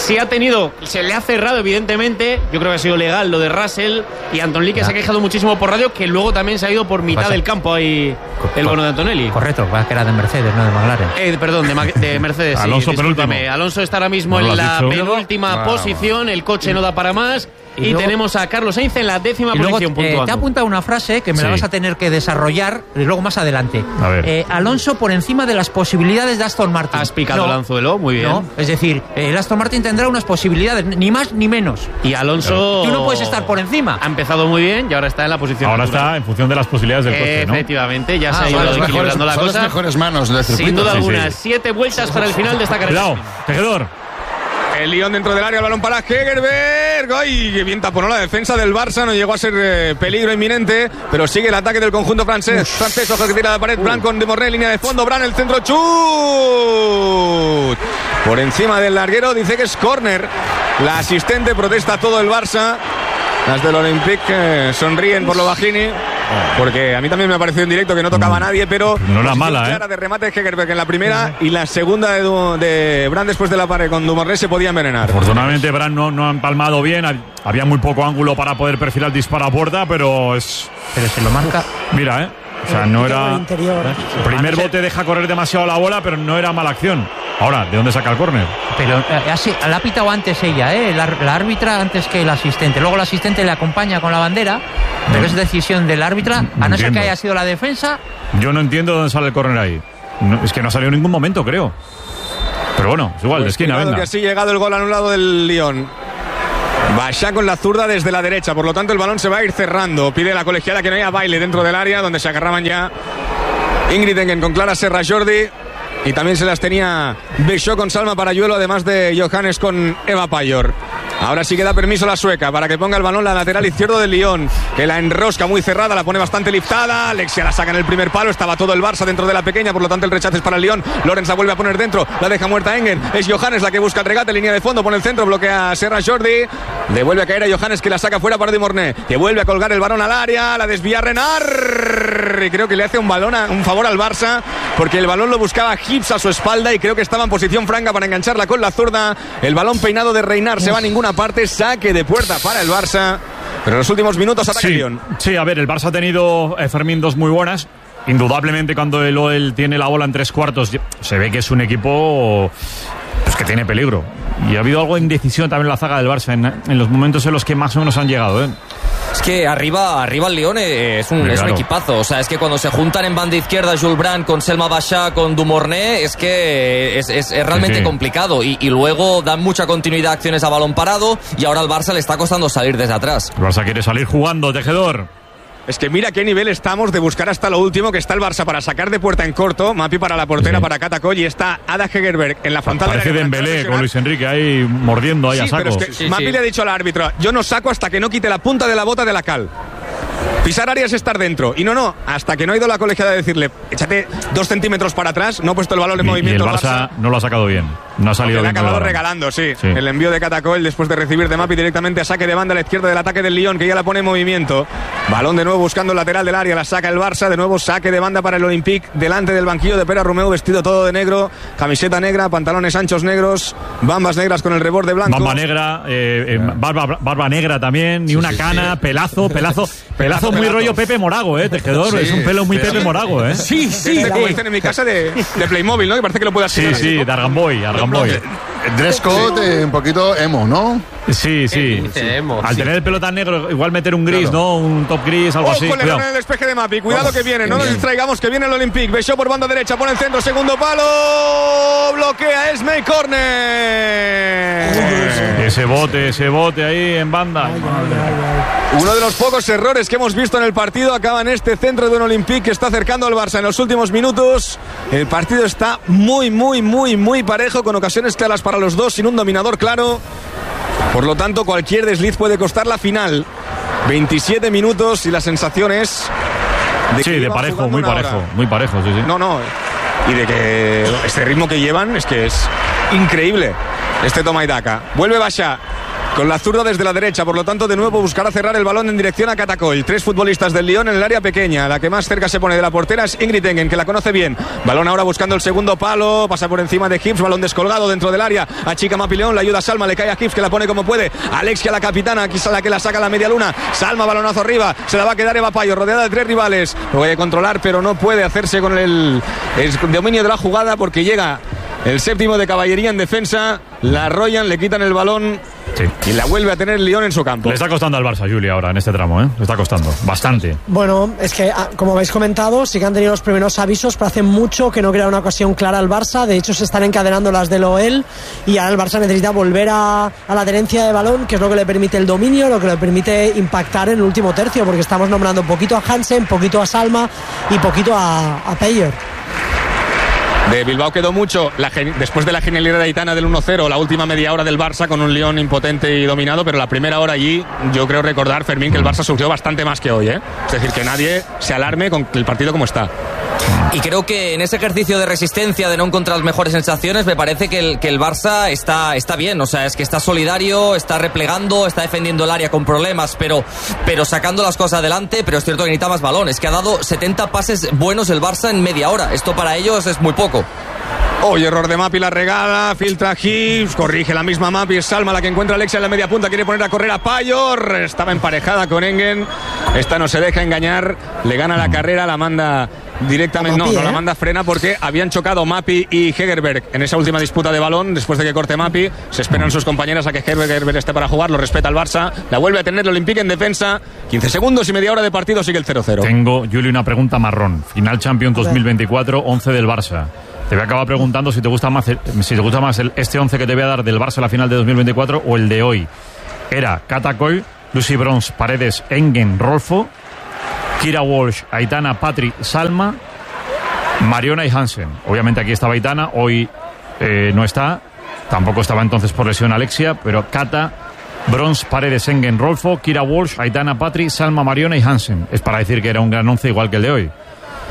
se le ha cerrado, evidentemente. Yo creo que ha sido legal lo de Russell. Y Antonelli, que se ha quejado muchísimo por radio, que luego también se ha ido por mitad del campo ahí el bono de Antonelli. Correcto, que era de Mercedes, no de McLaren. Perdón, de Mercedes. Alonso penúltimo. Alonso está ahora mismo en la penúltima posición. El coche no da para más. Y luego, tenemos a Carlos Sainz en la 10ª posición puntuando. Te ha apuntado una frase que me la vas a tener que desarrollar luego más adelante. A ver. Alonso por encima de las posibilidades de Aston Martin. Has picado el anzuelo, muy bien. No, es decir, el Aston Martin tendrá unas posibilidades, ni más ni menos. Y Alonso... Tú no puedes estar por encima. Ha empezado muy bien y ahora está en la posición. Ahora está en función de las posibilidades del coche, ¿no? Efectivamente, ya se ha ido equilibrando la cosa. Son las mejores manos del circuito. Sin duda alguna, 7 vueltas para el final de esta carrera. Cuidado, Tejedor. El Lyon dentro del área, el balón para Hegerberg. ¡Ay! Que bien taponó la defensa del Barça. No llegó a ser peligro inminente, pero sigue el ataque del conjunto francés. Ojo que tira la pared. Brand con De Mornay, línea de fondo. Brand, el centro. ¡Chut! Por encima del larguero, dice que es córner. La asistente, protesta todo el Barça. Las del Olympique sonríen por lo bajini, porque a mí también me ha parecido en directo que no tocaba a nadie, pero no era mala, clara de remate de Hegerberg en la primera y la segunda de Brand después de la pared con Dumornay se podía envenenar. Afortunadamente Brand no ha empalmado bien, había muy poco ángulo para poder perfilar el disparo a puerta, pero se lo marca. Mira, o sea, no era... El primer bote deja correr demasiado la bola, pero no era mala acción. Ahora, ¿de dónde saca el córner? Pero la ha pitado antes ella, la árbitra antes que el asistente. Luego el asistente le acompaña con la bandera, pero es decisión del árbitra, a no ser que haya sido la defensa. Yo no entiendo dónde sale el córner ahí. No, es que no ha salido en ningún momento, creo. Pero bueno, es igual, de esquina, venga. Que así ha llegado el gol anulado del Lyon. Bachá con la zurda desde la derecha, por lo tanto el balón se va a ir cerrando. Pide la colegiada que no haya baile dentro del área, donde se agarraban ya Ingrid Engen con Clara Serra Jordi. Y también se las tenía Bechó con Salma Parayuelo, además de Johannes con Eva Payor. Ahora sí que da permiso la sueca para que ponga el balón la lateral izquierdo del Lyon, que la enrosca muy cerrada, la pone bastante liftada. Alexia la saca en el primer palo, estaba todo el Barça dentro de la pequeña, por lo tanto el rechace es para el Lyon. Lorenz la vuelve a poner dentro, la deja muerta Engen. Es Johannes la que busca el regate, línea de fondo, pone el centro, bloquea a Serra Jordi. Devuelve a caer a Johannes, que la saca fuera para Dumornay, que vuelve a colgar el balón al área, la desvía Renard. Y creo que le hace un favor al Barça, porque el balón lo buscaba Gibbs a su espalda y creo que estaba en posición franca para engancharla con la zurda. El balón peinado de Renard se va a ninguna parte, saque de puerta para el Barça, pero en los últimos minutos ataca el Lyon. Sí, a ver, el Barça ha tenido, Fermín, dos muy buenas. Indudablemente cuando el OL tiene la bola en 3/4 se ve que es un equipo pues que tiene peligro, y ha habido algo de indecisión también en la zaga del Barça en los momentos en los que más o menos han llegado, Es que arriba el Lyon es un equipazo. O sea, es que cuando se juntan en banda izquierda Jules Brand con Selma Bachá, con Dumornay, es que es realmente complicado. Y luego dan mucha continuidad a acciones a balón parado, y ahora al Barça le está costando salir desde atrás. El Barça quiere salir jugando, Tejedor. Es que mira qué nivel estamos de buscar hasta lo último, que está el Barça para sacar de puerta en corto, Mapi para la portera, para Catacoll, y está Ada Hegerberg en la frontal. Parece Dembélé con Luis Enrique ahí mordiendo ahí a saco. Pero es que Mapi le ha dicho al árbitro, yo no saco hasta que no quite la punta de la bota de la cal. Pisar área es estar dentro. Y no, hasta que no ha ido la colegiada a decirle, échate 2 centímetros para atrás, no ha puesto el balón en movimiento. Y el Barça no lo ha sacado bien. No ha salido bien. Le ha acabado regalando, sí. El envío de Catacoll después de recibir de Mapi directamente a saque de banda a la izquierda del ataque del Lyon, que ya la pone en movimiento. Balón de nuevo buscando el lateral del área, la saca el Barça. De nuevo saque de banda para el Olympique, delante del banquillo de Pere Romeu, vestido todo de negro, camiseta negra, pantalones anchos negros, bambas negras con el reborde blanco. Bamba negra, barba negra también, y una cana, pelazo muy rollo Pepe Morago, Tejedor. Es un pelo muy Pepe Morago, Sí. Como dicen en mi casa de Playmobil, ¿no? Que parece que lo puede hacer. Sí, de Argamboy. Dress code un poquito emo, ¿no? Sí. Al tener el pelo tan negro, igual meter un gris, ¿no? Un top gris, algo así. Con el despeje de Mapi, cuidado que viene, no nos distraigamos, que viene el Olympique. Bechó por banda derecha, pone el centro, segundo palo, bloquea Esmey, córner. Ese bote ahí en banda. Uno de los pocos errores que hemos visto en el partido acaba en este centro de un Olympique que está acercando al Barça en los últimos minutos. El partido está muy parejo, con ocasiones claras para los dos, sin un dominador claro. Por lo tanto, cualquier desliz puede costar la final. 27 minutos y la sensación es de parejo, muy parejo, sí. No. Y de que este ritmo que llevan es que es increíble. Este toma y daca. Vuelve Bachá con la zurda desde la derecha, por lo tanto de nuevo buscará cerrar el balón en dirección a Catacoll. 3 futbolistas del Lyon en el área pequeña. La que más cerca se pone de la portera es Ingrid Engen, que la conoce bien. Balón ahora buscando el segundo palo, pasa por encima de Gibbs, balón descolgado dentro del área. Achica Mapi León, la ayuda a Salma, le cae a Gibbs, que la pone como puede. Alexia, la capitana, aquí es la que la saca a la media luna. Salma, balonazo arriba, se la va a quedar Eva Payor, rodeada de 3 rivales. Lo voy a controlar, pero no puede hacerse con el dominio de la jugada, porque llega el séptimo de caballería en defensa. La arrollan, le quitan el balón. Y la vuelve a tener el Lyon en su campo. Le está costando al Barça, Juli, ahora en este tramo, Le está costando bastante. Bueno, es que, como habéis comentado, sí que han tenido los primeros avisos, pero hace mucho que no crea una ocasión clara al Barça. De hecho, se están encadenando las del OL, y ahora el Barça necesita volver a la tenencia de balón, que es lo que le permite el dominio, lo que le permite impactar en el último tercio, porque estamos nombrando poquito a Hansen, poquito a Salma y poquito a Payor. De Bilbao quedó mucho después de la genialidad de Aitana del 1-0, la última media hora del Barça con un Lyon impotente y dominado, pero la primera hora allí yo creo recordar, Fermín, que el Barça sufrió bastante más que hoy, ¿eh? Es decir, que nadie se alarme con el partido como está. Y creo que en ese ejercicio de resistencia, de no encontrar las mejores sensaciones, me parece que el Barça está bien. O sea, es que está solidario, está replegando, está defendiendo el área con problemas, pero sacando las cosas adelante. Pero es cierto que necesita más balones, que ha dado 70 pases buenos el Barça en media hora. Esto para ellos es muy poco. Hoy error de Mapi, la regala, filtra Gibbs, corrige la misma Mapi, es Salma la que encuentra a Alexia en la media punta, quiere poner a correr a Payor, estaba emparejada con Engen, esta no se deja engañar, le gana la carrera, la manda directamente, no la manda frena porque habían chocado Mapi y Hegerberg en esa última disputa de balón, después de que corte Mapi, se esperan sus compañeras a que Hegerberg esté para jugar, lo respeta el Barça, la vuelve a tener el Olympique en defensa, 15 segundos y media hora de partido, sigue el 0-0. Tengo, Juli, una pregunta marrón, final Champions 2024, 11 del Barça. Te voy a acabar preguntando si te gusta más este 11 que te voy a dar del Barça a la final de 2024 o el de hoy. Era Kata Coll, Lucy Bronze, Paredes, Engen, Rolfo, Kira Walsh, Aitana, Patri, Salma, Mariona y Hansen. Obviamente aquí estaba Aitana, hoy no está. Tampoco estaba entonces por lesión Alexia, pero Kata, Bronze, Paredes, Engen, Rolfo, Kira Walsh, Aitana, Patri, Salma, Mariona y Hansen. Es para decir que era un gran 11 igual que el de hoy.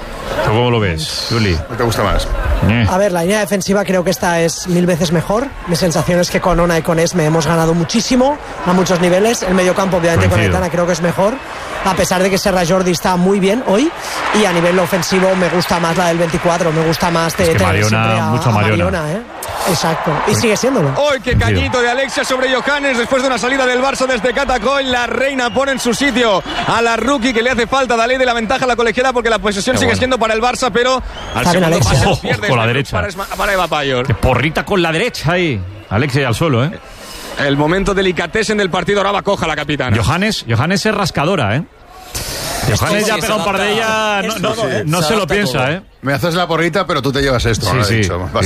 ¿Cómo lo ves, Juli? ¿Qué te gusta más? A ver, la línea defensiva creo que esta es 1000 veces mejor. Mi sensación es que con Ona y con Esme hemos ganado muchísimo a muchos niveles. El mediocampo obviamente con Aitana creo que es mejor, a pesar de que Serra Jordi está muy bien hoy, y a nivel ofensivo me gusta más la del 24, me gusta más de tener siempre a Mariona, ¿eh? Exacto, y sigue siéndolo. Hoy qué cañito de Alexia sobre Johannes después de una salida del Barça desde Catacoll. La reina pone en su sitio a la rookie que le hace falta, da ley de la ventaja a la colegiada porque la posesión sigue siendo para el Barça, pero al segundo pase lo pierde con la derecha. Para Eva Payor. Que porrita con la derecha ahí. Alexia al suelo, ¿eh? El momento delicatessen del partido, ahora va coja la capitana. Johannes es rascadora, ¿eh? Johannes ya ha pegado un par de ellas, no se lo piensa, ¿eh? Me haces la porrita, pero tú te llevas esto. Sí.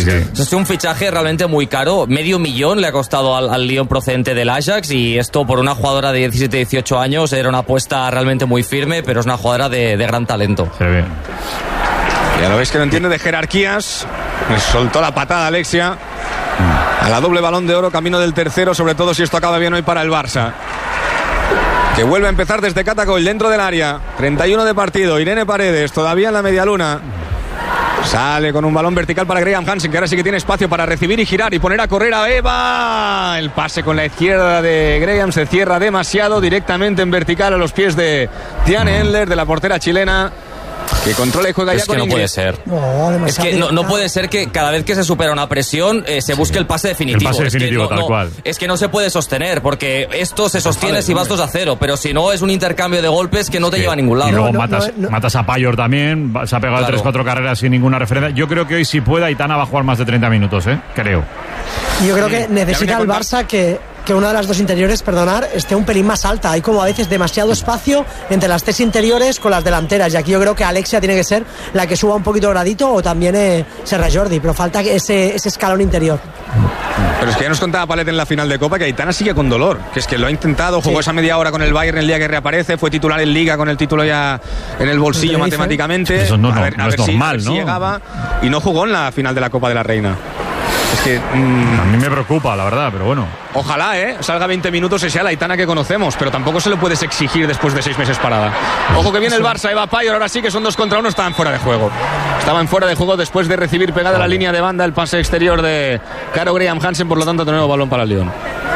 Es un fichaje realmente muy caro. $500,000 le ha costado al Lyon procedente del Ajax, y esto por una jugadora de 17-18 años era una apuesta realmente muy firme, pero es una jugadora de gran talento. Se ve. Ya lo veis que no entiende de jerarquías. Me soltó la patada Alexia. A la doble balón de oro, camino del tercero, sobre todo si esto acaba bien hoy para el Barça, que vuelve a empezar desde Catacoll, dentro del área. 31 de partido, Irene Paredes, todavía en la medialuna. Sale con un balón vertical para Graham Hansen, que ahora sí que tiene espacio para recibir y girar y poner a correr a Eva. El pase con la izquierda de Graham se cierra demasiado, directamente en vertical a los pies de Tiane Endler, de la portera chilena, que controla y juega ya con inglés. Es que no puede ser que cada vez que se supera una presión se busque el pase definitivo. El pase definitivo, tal cual. Es que no se puede sostener, porque esto se sostiene si vas 2-0, pero si no es un intercambio de golpes que no te lleva a ningún lado. Y luego matas a Payor también, se ha pegado 3-4 carreras sin ninguna referencia. Yo creo que hoy si puede Aitana va a jugar más de 30 minutos, creo. Yo creo que necesita el Barça que una de las dos interiores, esté un pelín más alta. Hay como a veces demasiado espacio entre las tres interiores con las delanteras, y aquí yo creo que Alexia tiene que ser la que suba un poquito gradito, o también Serra Jordi, pero falta ese escalón interior. Pero es que ya nos contaba Palet en la final de Copa que Aitana sigue con dolor, que es que lo ha intentado, jugó esa media hora con el Bayern el día que reaparece, fue titular en Liga con el título ya en el bolsillo matemáticamente. Eso no es normal, si llegaba, y no jugó en la final de la Copa de la Reina. Es que a mí me preocupa, la verdad, pero bueno. Ojalá, salga 20 minutos y sea la Aitana que conocemos, pero tampoco se lo puedes exigir después de 6 meses parada. Ojo que viene el Barça, Eva Payor, ahora sí que son 2 contra 1, estaban fuera de juego. Estaban fuera de juego después de recibir pegada a la línea de banda el pase exterior de Caro Graham Hansen, por lo tanto de nuevo balón para el Lyon.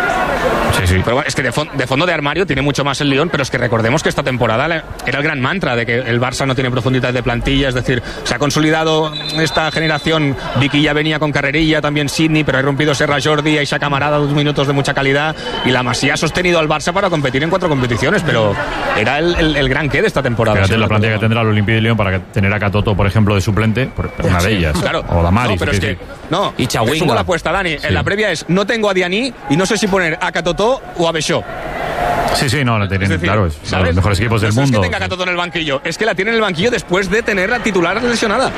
Sí. Pero bueno, es que de fondo de armario tiene mucho más el Lyon, pero es que recordemos que esta temporada era el gran mantra de que el Barça no tiene profundidad de plantilla, es decir, se ha consolidado esta generación. Vicky ya venía con carrerilla, también Sidney, pero ha irrumpido Serra Jordi, Aisha Camarada, 2 minutos de mucha calidad, y la Masía ha sostenido al Barça para competir en 4 competiciones, pero era el gran qué de esta temporada. Fíjate la plantilla que tendrá el Olympique de Lyon para tener a Catoto, por ejemplo, de suplente, una de ellas. Claro. O Damaris. No, pero es que y Chawinga. La apuesta, Dani. En la previa es, no tengo a Dianí y no sé si poner a Catoto o a Bechó. Sí, no, la tienen, claro, es uno de los mejores equipos del mundo. No es que tenga Catoto en el banquillo, es que la tiene en el banquillo después de tener la titular lesionada.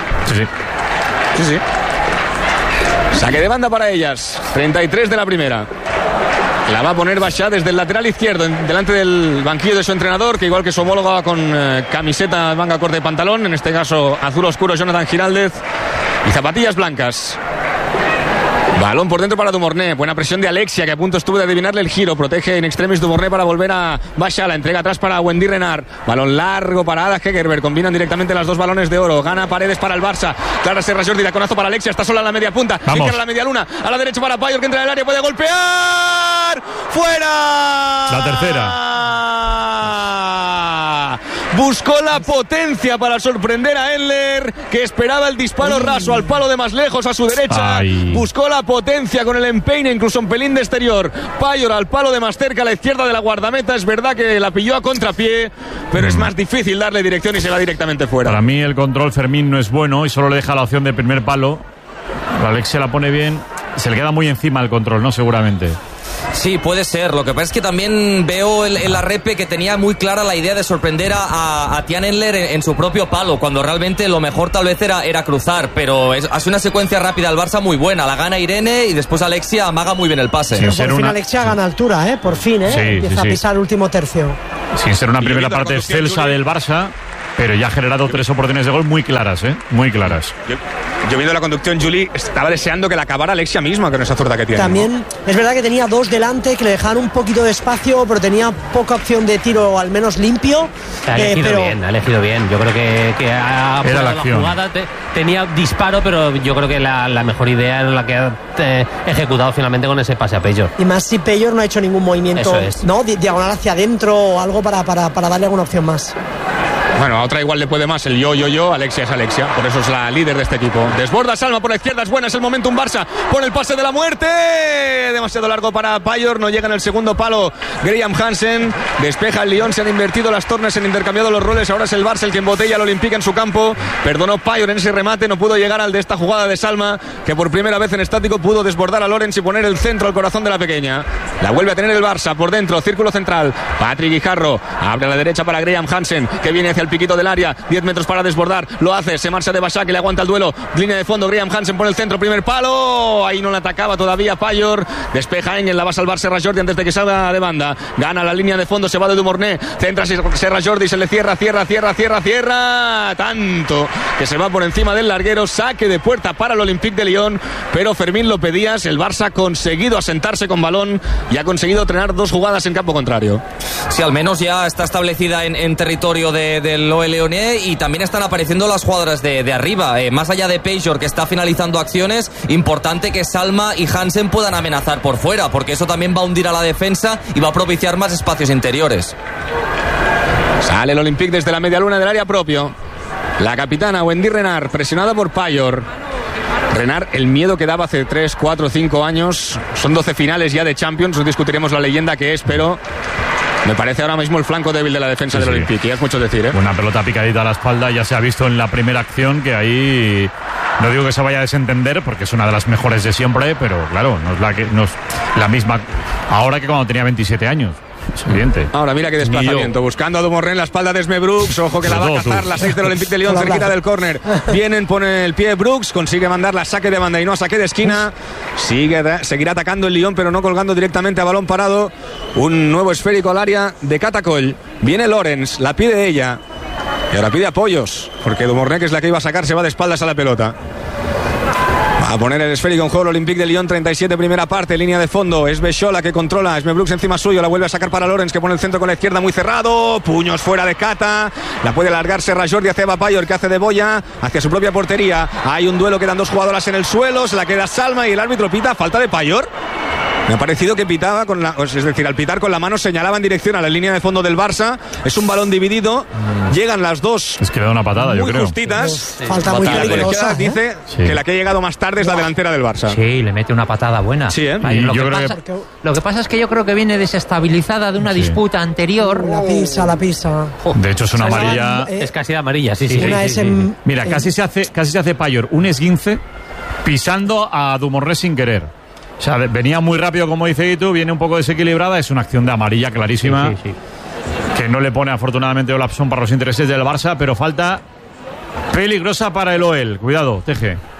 Sí. Saque de banda para ellas, 33 de la primera. La va a poner Bachá desde el lateral izquierdo, delante del banquillo de su entrenador, que igual que su homóloga con camiseta, manga corta y pantalón, en este caso azul oscuro, Jonathan Giraldez. y zapatillas blancas. Balón por dentro para Dumornay. Buena presión de Alexia, que a punto estuvo de adivinarle el giro. Protege en extremis Dumornay para volver a Baixar. La entrega atrás para Wendy Renard. Balón largo para Ada Hegerberg. Combinan directamente las dos balones de oro. Gana Paredes para el Barça. Clara Serra Jordi. Taconazo para Alexia. Está sola en la media punta. Se queda la media luna. A la derecha para Payor, que entra en el área. Puede golpear. ¡Fuera! La tercera. Buscó la potencia para sorprender a Enler, que esperaba el disparo raso al palo de más lejos a su derecha. Ay. Buscó la potencia con el empeine, incluso un pelín de exterior. Payor al palo de más cerca a la izquierda de la guardameta. Es verdad que la pilló a contrapié, pero es más difícil darle dirección y se va directamente fuera. Para mí el control Fermín no es bueno y solo le deja la opción de primer palo. Alex se la pone bien. Se le queda muy encima el control, ¿no? Seguramente. Sí, puede ser. Lo que pasa es que también veo en la repe que tenía muy clara la idea de sorprender a Tian Enler en su propio palo, cuando realmente lo mejor tal vez era cruzar, pero hace una secuencia rápida al Barça muy buena. La gana Irene y después Alexia amaga muy bien el pase. Pero por fin Alexia gana altura, por fin, empieza a pisar el último tercio. Sin ser una primera parte excelsa del Barça, pero ya ha generado 3 oportunidades de gol muy claras, muy claras. Yo viendo la conducción, Juli, estaba deseando que la acabara Alexia misma con esa zurda que tiene. También es verdad que tenía 2 delante, que le dejaban un poquito de espacio, pero tenía poca opción de tiro, al menos limpio. Ha elegido bien. Yo creo que ha era la jugada. Tenía disparo, pero yo creo que la mejor idea era la que ha ejecutado finalmente con ese pase a Payor. Y más si Payor no ha hecho ningún movimiento, ¿no? Diagonal hacia adentro o algo para darle alguna opción más. Bueno, a otra igual le puede más el yo. Alexia es Alexia, por eso es la líder de este equipo. Desborda Salma por la izquierda, es buena, es el momentum Barça. Pone el pase de la muerte. Demasiado largo para Payor, no llega en el segundo palo Graham Hansen. Despeja el Lyon, se han invertido las tornas, se han intercambiado los roles. Ahora es el Barça el que embotella al Olympique en su campo. Perdonó Payor en ese remate, no pudo llegar al de esta jugada de Salma, que por primera vez en estático pudo desbordar a Lorenz y poner el centro al corazón de la pequeña. La vuelve a tener el Barça por dentro, círculo central. Patrick Guijarro abre a la derecha para Graham Hansen, que viene hacia el piquito del área, 10 metros para desbordar, lo hace, se marcha de Baixar, que le aguanta el duelo, línea de fondo, Graham Hansen pone el centro, primer palo, ahí no le atacaba todavía Payor, despeja Engel, la va a salvar Serra Jordi antes de que salga de banda, gana la línea de fondo, se va de Dumornay, centra Serra Jordi, se le cierra, tanto que se va por encima del larguero, saque de puerta para el Olympique de Lyon, pero Fermín lo pedías, el Barça ha conseguido asentarse con balón y ha conseguido entrenar 2 jugadas en campo contrario. Sí, al menos ya está establecida en territorio del OL Lyonnais y también están apareciendo las jugadoras de arriba. Más allá de Payor, que está finalizando acciones, importante que Salma y Hansen puedan amenazar por fuera, porque eso también va a hundir a la defensa y va a propiciar más espacios interiores. Sale el Olympique desde la media luna del área propio. La capitana Wendy Renard, presionada por Payor. Renard, el miedo que daba hace 3, 4, 5 años. Son 12 finales ya de Champions. No discutiremos la leyenda que es, pero me parece ahora mismo el flanco débil de la defensa del Olympique. Ya es mucho decir, Una pelota picadita a la espalda. Ya se ha visto en la primera acción que ahí... No digo que se vaya a desentender, porque es una de las mejores de siempre, pero claro, no es la misma ahora que cuando tenía 27 años. Es evidente. Ahora mira qué desplazamiento, buscando a Dumornay en la espalda de Esme Brooks. Ojo que la va a cazar la 6 del Olympique de Lyon, cerquita del córner. Vienen, pone el pie Brooks, consigue mandarla a saque de banda y no a saque de esquina. Seguirá atacando el Lyon, pero no colgando directamente a balón parado. Un nuevo esférico al área de Catacol. Viene Lorenz, la pide ella. Y ahora pide apoyos, porque Dumornay, que es la que iba a sacar, se va de espaldas a la pelota. A poner el esférico en juego el Olympique de Lyon, 37 primera parte, línea de fondo, es Beshola que controla, Esme Brooks encima suyo, la vuelve a sacar para Lorenz, que pone el centro con la izquierda muy cerrado, puños fuera de Cata, la puede largar Serra Jordi hacia Eva Payor, que hace de boya hacia su propia portería. Hay un duelo, quedan 2 jugadoras en el suelo, se la queda Salma y el árbitro pita falta de Payor. Me ha parecido que pitaba es decir, al pitar con la mano señalaba en dirección a la línea de fondo del Barça. Es un balón dividido. Llegan las dos. Es que le da una patada, yo creo. Justitas. Falta muy peligrosa. Dice que la que ha llegado más tarde es la delantera del Barça. Sí, le mete una patada buena. Sí, Lo que pasa es que yo creo que viene desestabilizada de una disputa anterior. La pisa. De hecho es una amarilla. Es casi de amarilla, sí. Mira, casi se hace Payor un esguince pisando a Dumornay sin querer. O sea, venía muy rápido, como dice Guitu, viene un poco desequilibrada, es una acción de amarilla clarísima, que no le pone afortunadamente Olapson para los intereses del Barça, pero falta peligrosa para el OL. Cuidado, Teje.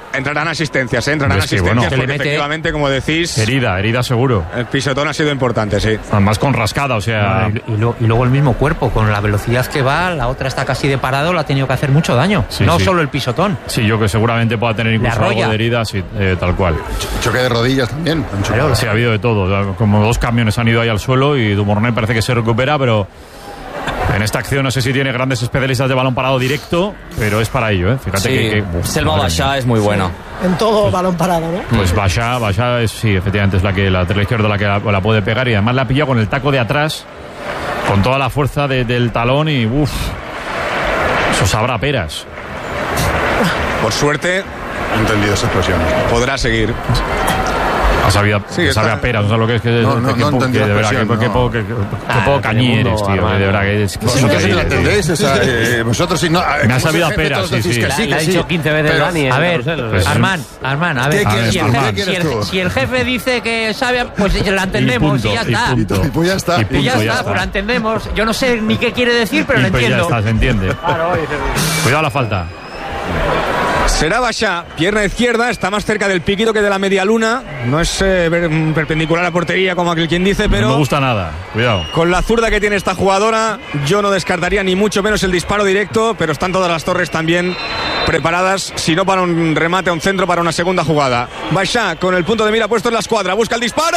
Entrarán asistencias, porque efectivamente, como decís... Herida seguro. El pisotón ha sido importante, sí. Además con rascada, o sea... Y luego el mismo cuerpo, con la velocidad que va, la otra está casi de parado, le ha tenido que hacer mucho daño. Solo el pisotón. Sí, yo que seguramente pueda tener incluso algo de herida, sí, tal cual. Choque de rodillas también. Claro, sí, ha habido de todo. Como 2 camiones han ido ahí al suelo y Dumornay parece que se recupera, pero... En esta acción no sé si tiene grandes especialistas de balón parado directo, pero es para ello, ¿eh? Fíjate que Selma Bachá es muy buena. En todo balón parado, ¿no? Pues Bachá es, sí, efectivamente es la lateral izquierdo la que la puede pegar, y además la ha pillado con el taco de atrás, con toda la fuerza del talón, y eso sabrá peras. Por suerte, he entendido esa expresión. Podrá seguir. Sabe a peras, o sea, lo que es que... de verdad, que poco cañí eres, tío. De verdad, que es... Vosotros sí lo entendéis, vosotros sí no... Me ha sabido a peras, sí. Le ha dicho 15 veces Dani. A ver, Armán, a ver. Si el jefe dice que sabe, pues la entendemos y ya está. Y ya está. Y ya está, pues la entendemos. Yo no sé ni qué quiere decir, pero lo entiendo. Ya está, se entiende. Cuidado la falta. Será Bachá, pierna izquierda, está más cerca del piquito que de la media luna. No es perpendicular a portería como aquel quien dice, pero... No me gusta nada, cuidado. Con la zurda que tiene esta jugadora, yo no descartaría ni mucho menos el disparo directo, pero están todas las torres también preparadas, si no para un remate, a un centro, para una segunda jugada. Bachá, con el punto de mira puesto en la escuadra, busca el disparo.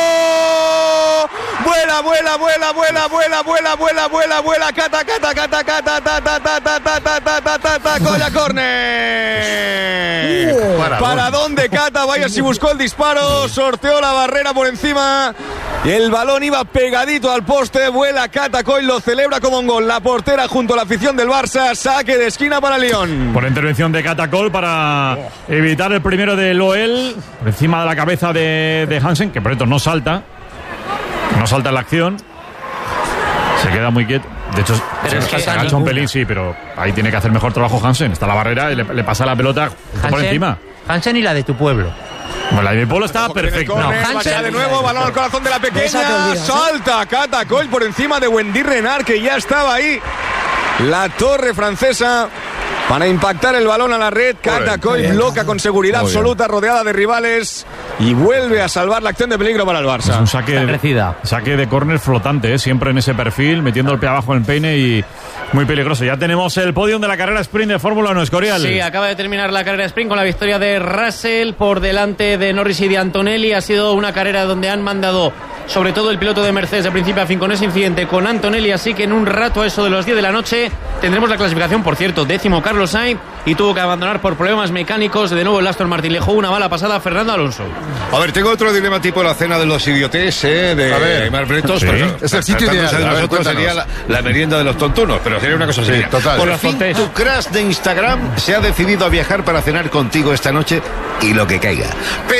Vuela, cata, Colla córner. ¿Para dónde Cata? Vaya si buscó el disparo, sorteó la barrera por encima. Y el balón iba pegadito al poste. Vuela Cata Coll, lo celebra como un gol. La portera junto a la afición del Barça. Saque de esquina para Lyon. Por intervención de Cata Coll para evitar el primero de Loel. Por encima de la cabeza de Hansen, que por esto no salta. No salta en la acción. Se queda muy quieto. De hecho, se agacha un pelín, sí, pero ahí tiene que hacer mejor trabajo Hansen. Está la barrera y le pasa la pelota por encima. Hansen y la de tu pueblo. Bueno, la de mi pueblo estaba perfecta. Hansen de nuevo, balón al corazón de la pequeña. Salta Cata Coll por encima de Wendy Renard, que ya estaba ahí. La torre francesa para impactar el balón a la red. Cata Coll bloca con seguridad absoluta, rodeada de rivales, y vuelve a salvar la acción de peligro para el Barça. Es un saque de córner flotante, siempre en ese perfil, metiendo el pie abajo en el peine, y muy peligroso. Ya tenemos el podium de la carrera sprint de Fórmula 1, Escorial. Sí, acaba de terminar la carrera sprint con la victoria de Russell por delante de Norris y de Antonelli. Ha sido una carrera donde han mandado sobre todo el piloto de Mercedes de principio a fin con ese incidente con Antonelli, así que en un rato, a eso de los 10 de la noche, tendremos la clasificación. Por cierto, 10º Carlos Sainz, y tuvo que abandonar por problemas mecánicos. De nuevo el Aston Martin le jugó una mala pasada a Fernando Alonso. A ver, tengo otro dilema tipo la cena de los idiotes de Marbretos, pero es el sitio ideal. De nosotros sería la merienda de los tontunos, pero sería una cosa seria. Por fin tu crush de Instagram se ha decidido a viajar para cenar contigo esta noche y lo que caiga.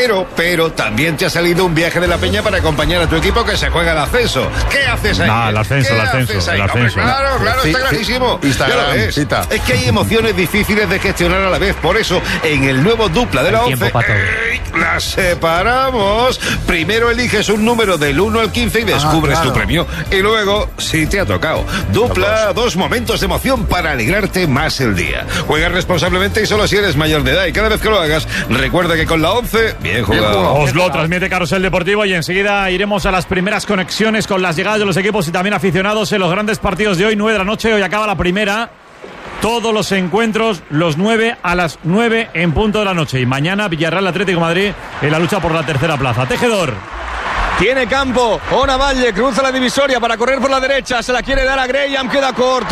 Pero también te ha salido un viaje de la peña para acompañar a tu equipo que se juega el ascenso. ¿Qué haces ahí? El ascenso. Hombre, claro, está clarísimo. Instagram, es que hay emociones difíciles de gestionar a la vez. Por eso, en el nuevo dupla de la 11, las separamos. Primero eliges un número del 1 al 15 y descubres tu premio. Y luego, si te ha tocado, dupla 2 momentos de emoción para alegrarte más el día. Juega responsablemente y solo si eres mayor de edad. Y cada vez que lo hagas, recuerda que con la 11, bien jugado. Os lo transmite Carrusel Deportivo, y enseguida iremos a las primeras conexiones con las llegadas de los equipos y también aficionados en los grandes partidos de hoy. 9 de la noche, hoy acaba la primera. Todos los encuentros, los 9 a las 9 en punto de la noche. Y mañana Villarreal Atlético de Madrid en la lucha por la tercera plaza. Tejedor. Tiene campo, Ona Valle cruza la divisoria para correr por la derecha, se la quiere dar a Graham, queda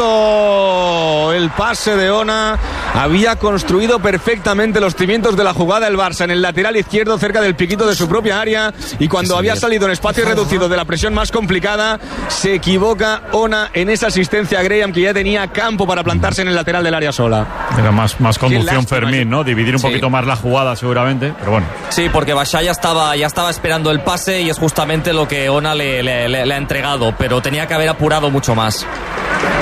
corto el pase de Ona. Había construido perfectamente los cimientos de la jugada el Barça en el lateral izquierdo, cerca del piquito de su propia área, y cuando había salido en espacio reducido de la presión más complicada, se equivoca Ona en esa asistencia a Graham, que ya tenía campo para plantarse en el lateral del área sola. Era más conducción Fermín, ¿no? Dividir un poquito más la jugada seguramente, pero bueno. Sí, porque Bachá ya estaba esperando el pase, y es justamente lo que Ona le ha entregado, pero tenía que haber apurado mucho más.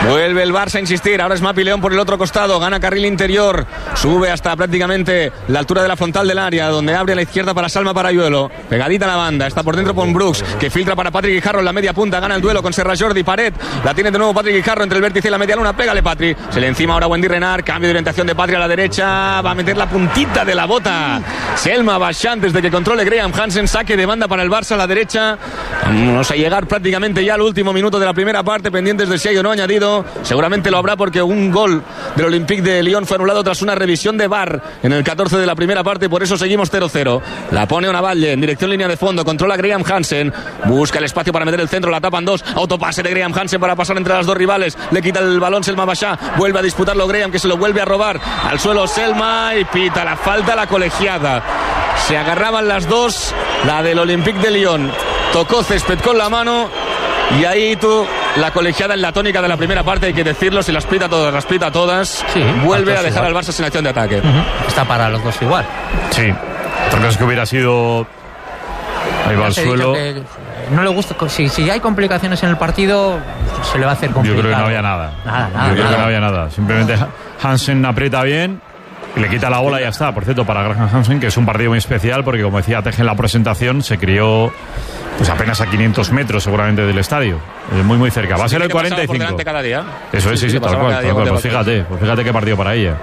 Vuelve el Barça a insistir. Ahora es Mapi León por el otro costado. Gana carril interior. Sube hasta prácticamente la altura de la frontal del área, donde abre a la izquierda para Salma Parayuelo. Pegadita a la banda. Está por dentro con Brooks, que filtra para Patrick Guijarro en la media punta. Gana el duelo con Serra Jordi. Pared. La tiene de nuevo Patrick Guijarro entre el vértice y la media luna. Pégale, Patri. Se le encima ahora Wendy Renard. Cambio de orientación de Patri a la derecha. Va a meter la puntita de la bota Selma Bachchan antes de que controle Graham Hansen. Saque de banda para el Barça a la derecha. Vamos a llegar prácticamente ya al último minuto de la primera parte, pendientes de si hay o no añadido. Seguramente lo habrá, porque un gol del Olympique de Lyon fue anulado tras una revisión de VAR en el 14 de la primera parte, por eso seguimos 0-0. La pone Onavalle en dirección línea de fondo, controla Graham Hansen, busca el espacio para meter el centro, la tapan dos, autopase de Graham Hansen para pasar entre las dos rivales, le quita el balón Selma Bachchan, vuelve a disputarlo Graham, que se lo vuelve a robar al suelo Selma, y pita la falta, la colegiada. Se agarraban las dos, la del Olympique de Lyon tocó césped con la mano, y ahí la colegiada en la tónica de la primera parte, hay que decirlo, si las pita todas, sí, vuelve a dejar al Barça sin acción de ataque. Está para los dos igual. Sí, otra cosa es que hubiera sido... Ahí va al suelo. No le gusta, si hay complicaciones en el partido, se le va a hacer complicado. Yo creo que no había nada. Yo creo que no había nada. Simplemente Hansen aprieta bien y le quita la bola y ya está. Por cierto, para Graham Hansen, que es un partido muy especial, porque como decía Teje en la presentación, se crió pues apenas a 500 metros seguramente del estadio, muy muy cerca. Va a ser el 45. Cada día. Eso es, sí, tal cual. Pues fíjate qué partido para ella.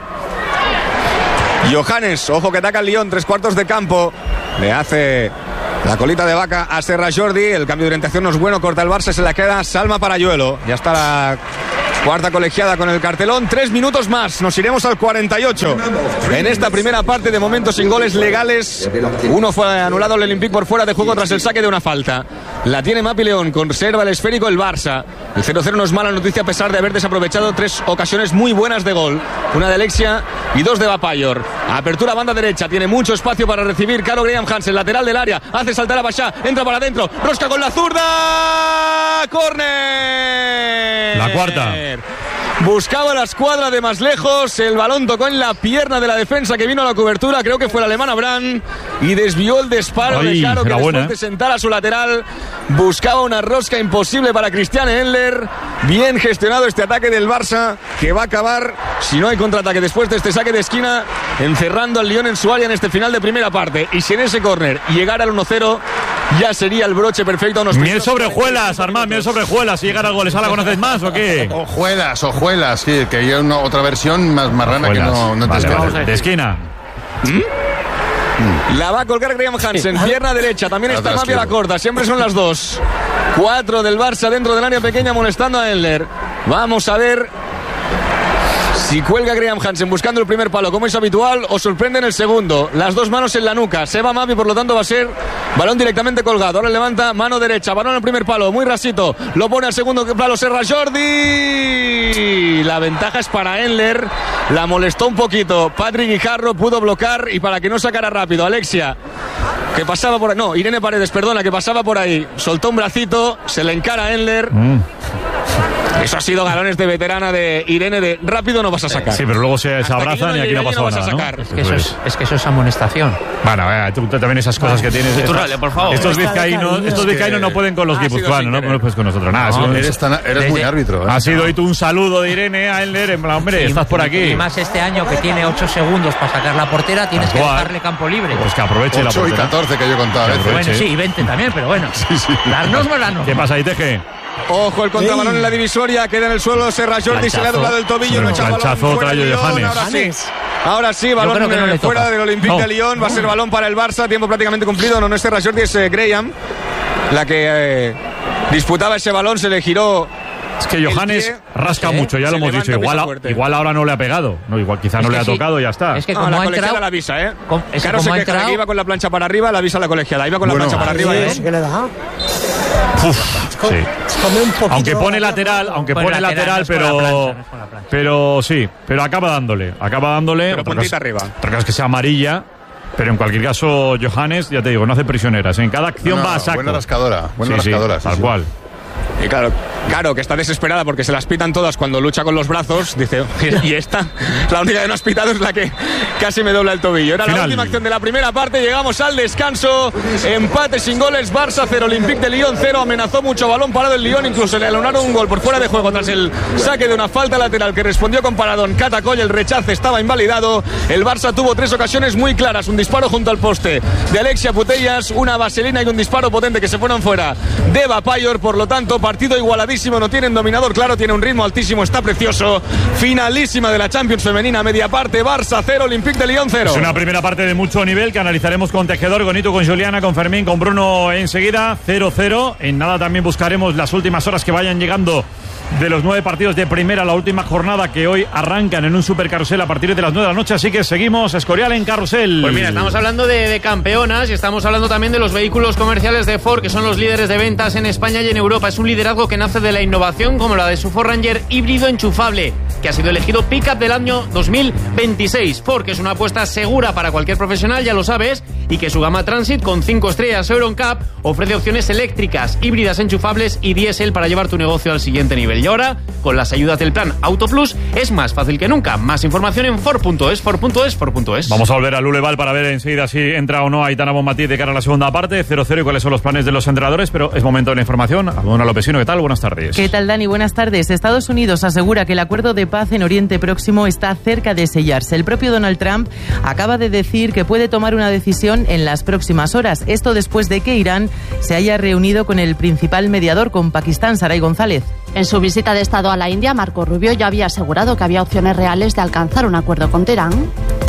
Johannes, ojo que ataca el Lyon, 3/4 de campo. Le hace la colita de vaca a Serra Jordi. El cambio de orientación no es bueno, corta el Barça, se la queda Salma Parayuelo. Ya está la cuarta colegiada con el cartelón. 3 minutos más, nos iremos al 48. En esta primera parte, de momento sin goles legales. Uno fue anulado el Olympique por fuera de juego tras el saque de una falta. La tiene Mapi León, conserva el esférico el Barça. El 0-0 no es mala noticia a pesar de haber desaprovechado 3 ocasiones muy buenas de gol. Una de Alexia y 2 de Bapayor. Apertura banda derecha, tiene mucho espacio para recibir Caro Graham Hansen, lateral del área, hace saltar a Bachchan, entra para adentro, rosca con la zurda, córner. La cuarta. Buscaba la escuadra de más lejos, el balón tocó en la pierna de la defensa que vino a la cobertura, creo que fue el alemán Abraham, y desvió el disparo de Caro, que después de sentar a su lateral buscaba una rosca imposible para Christiane Endler. Bien gestionado este ataque del Barça, que va a acabar, si no hay contraataque después de este saque de esquina, encerrando al Lyon en su área en este final de primera parte. Y si en ese córner llegara al 1-0, ya sería el broche perfecto. Miel sobre hojuelas, Armand, miel sobre hojuelas. Si llegara al gol, ¿esa la conoces más o qué? Hojuelas, sí, que hay una otra versión más marrana que no te vale. De esquina. La va a colgar Graham Hansen, pierna derecha, también está Mapi a la corta, siempre son las dos. 4 del Barça dentro del área pequeña molestando a Endler. Vamos a ver si cuelga Graham Hansen buscando el primer palo como es habitual, o sorprende en el segundo. Las dos manos en la nuca, se va Mapi, por lo tanto va a ser balón directamente colgado. Ahora levanta mano derecha, balón al primer palo, muy rasito, lo pone al segundo palo Serra Jordi. La ventaja es para Endler, la molestó un poquito Patrick Guijarro, pudo bloquear, y para que no sacara rápido Alexia, que pasaba por ahí, no, Irene Paredes, perdona, que pasaba por ahí, soltó un bracito, se le encara a Endler. Eso ha sido galones de veterana de Irene, de rápido no vas a sacar. Sí, pero luego se abrazan y aquí no pasó nada, ¿no? Es que eso es amonestación. Bueno, tú también esas cosas que tienes. Por favor. Estos vizcaínos no pueden con los guipuzcoanos, no puedes con nosotros. Nada, eres muy árbitro. Ha sido hoy tú un saludo de Irene a Endler, en plan, hombre, estás por aquí. Y más este año que tiene 8 segundos para sacar la portera, tienes que dejarle campo libre. Pues que aproveche la portera. 8 y 14 que yo contaba. Bueno, sí, y 20 también, pero bueno. Darnos volando. ¿Qué pasa ahí, Teje? Ojo, el contrabalón en la divisoria, queda en el suelo Serra Jordi, se le ha doblado el tobillo, no echa balón fuera de Lyon. Ahora sí, balón fuera del Olympique de Lyon, va a ser balón para el Barça, tiempo prácticamente cumplido. No es Serra Jordi, es Graham la que disputaba ese balón, se le giró. Es que Johannes rasca mucho, ya lo hemos dicho. Igual ahora no le ha pegado. No, igual quizá no le ha tocado y ya está. Es que como la ha colegiada entrado, la avisa, ¿eh? Claro, se queja que iba con la plancha para arriba, la avisa la colegiada. Iba con la plancha para arriba. Sí, ¿qué le da? Sí. Aunque pone lateral, pero sí, pero acaba dándole. Pero puntita arriba. Otra cosa es que sea amarilla. Pero en cualquier caso, Johannes, ya te digo, no hace prisioneras. En cada acción va a saco. Buena rascadora. Tal cual. Y claro, Claro, que está desesperada porque se las pitan todas cuando lucha con los brazos. Dice, y esta, la única que no has pitado es la que casi me dobla el tobillo. Era la última acción de la primera parte. Llegamos al descanso. Empate sin goles. Barça 0, Olympique de Lyon 0. Amenazó mucho, balón parado el Lyon. Incluso le anularon un gol por fuera de juego tras el saque de una falta lateral que respondió con paradón Catacoll. El rechace estaba invalidado. El Barça tuvo 3 ocasiones muy claras. Un disparo junto al poste de Alexia Putellas, una vaselina y un disparo potente que se fueron fuera de Eva Payor. Por lo tanto, partido igualadísimo. No tienen dominador claro, tiene un ritmo altísimo, está precioso. Finalísima de la Champions femenina, media parte. Barça 0, Olympique de Lyon 0. Es una primera parte de mucho nivel que analizaremos con Tejedor, con Nito, con Juliana, con Fermín, con Bruno enseguida. 0-0. En nada también buscaremos las últimas horas que vayan llegando de los 9 partidos de primera, la última jornada que hoy arrancan en un supercarrusel a partir de las 9 de la noche, así que seguimos Escorial en carrusel. Pues mira, estamos hablando de campeonas y estamos hablando también de los vehículos comerciales de Ford, que son los líderes de ventas en España y en Europa. Es un liderazgo que nace de la innovación, como la de su Ford Ranger híbrido enchufable, que ha sido elegido Pickup del año 2026. Ford, que es una apuesta segura para cualquier profesional, ya lo sabes, y que su gama Transit con 5 estrellas Euro NCAP ofrece opciones eléctricas, híbridas enchufables y diésel para llevar tu negocio al siguiente nivel. Y ahora, con las ayudas del plan Auto Plus, es más fácil que nunca. Más información en Ford.es, Ford.es, Ford.es. Vamos a volver a Luleval para ver enseguida si entra o no Aitana Bonmatí de cara a la segunda parte. 0-0 y cuáles son los planes de los entrenadores, pero es momento de la información. Almudena Lopesino, ¿qué tal? Buenas tardes. ¿Qué tal, Dani? Buenas tardes. Estados Unidos asegura que el acuerdo de paz en Oriente Próximo está cerca de sellarse. El propio Donald Trump acaba de decir que puede tomar una decisión en las próximas horas. Esto después de que Irán se haya reunido con el principal mediador, con Pakistán, Saray González. En su visita de Estado a la India, Marco Rubio ya había asegurado que había opciones reales de alcanzar un acuerdo con Teherán.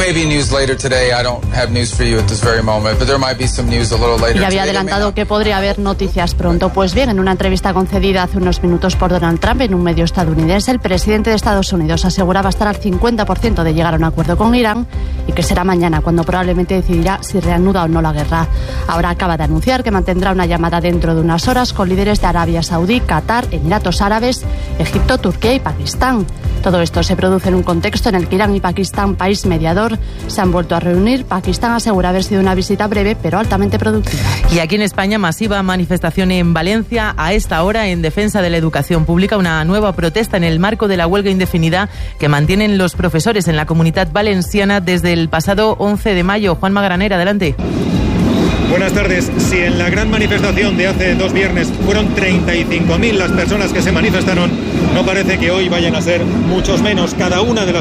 Y había adelantado que podría haber noticias pronto. Pues bien, en una entrevista concedida hace unos minutos por Donald Trump en un medio estadounidense, el presidente de Estados Unidos aseguraba estar al 50% de llegar a un acuerdo con Irán y que será mañana cuando probablemente decidirá si reanuda o no la guerra. Ahora acaba de anunciar que mantendrá una llamada dentro de unas horas con líderes de Arabia Saudí, Qatar, Emiratos Árabes, Egipto, Turquía y Pakistán. Todo esto se produce en un contexto en el que Irán y Pakistán, país mediador, se han vuelto a reunir. Pakistán asegura haber sido una visita breve pero altamente productiva. Y aquí en España, masiva manifestación en Valencia a esta hora en defensa de la educación pública, una nueva protesta en el marco de la huelga indefinida que mantienen los profesores en la Comunidad Valenciana desde el pasado 11 de mayo. Juanma Granera, adelante. Buenas tardes. Si en la gran manifestación de hace 2 viernes fueron 35.000 las personas que se manifestaron, no parece que hoy vayan a ser muchos menos. Cada una de las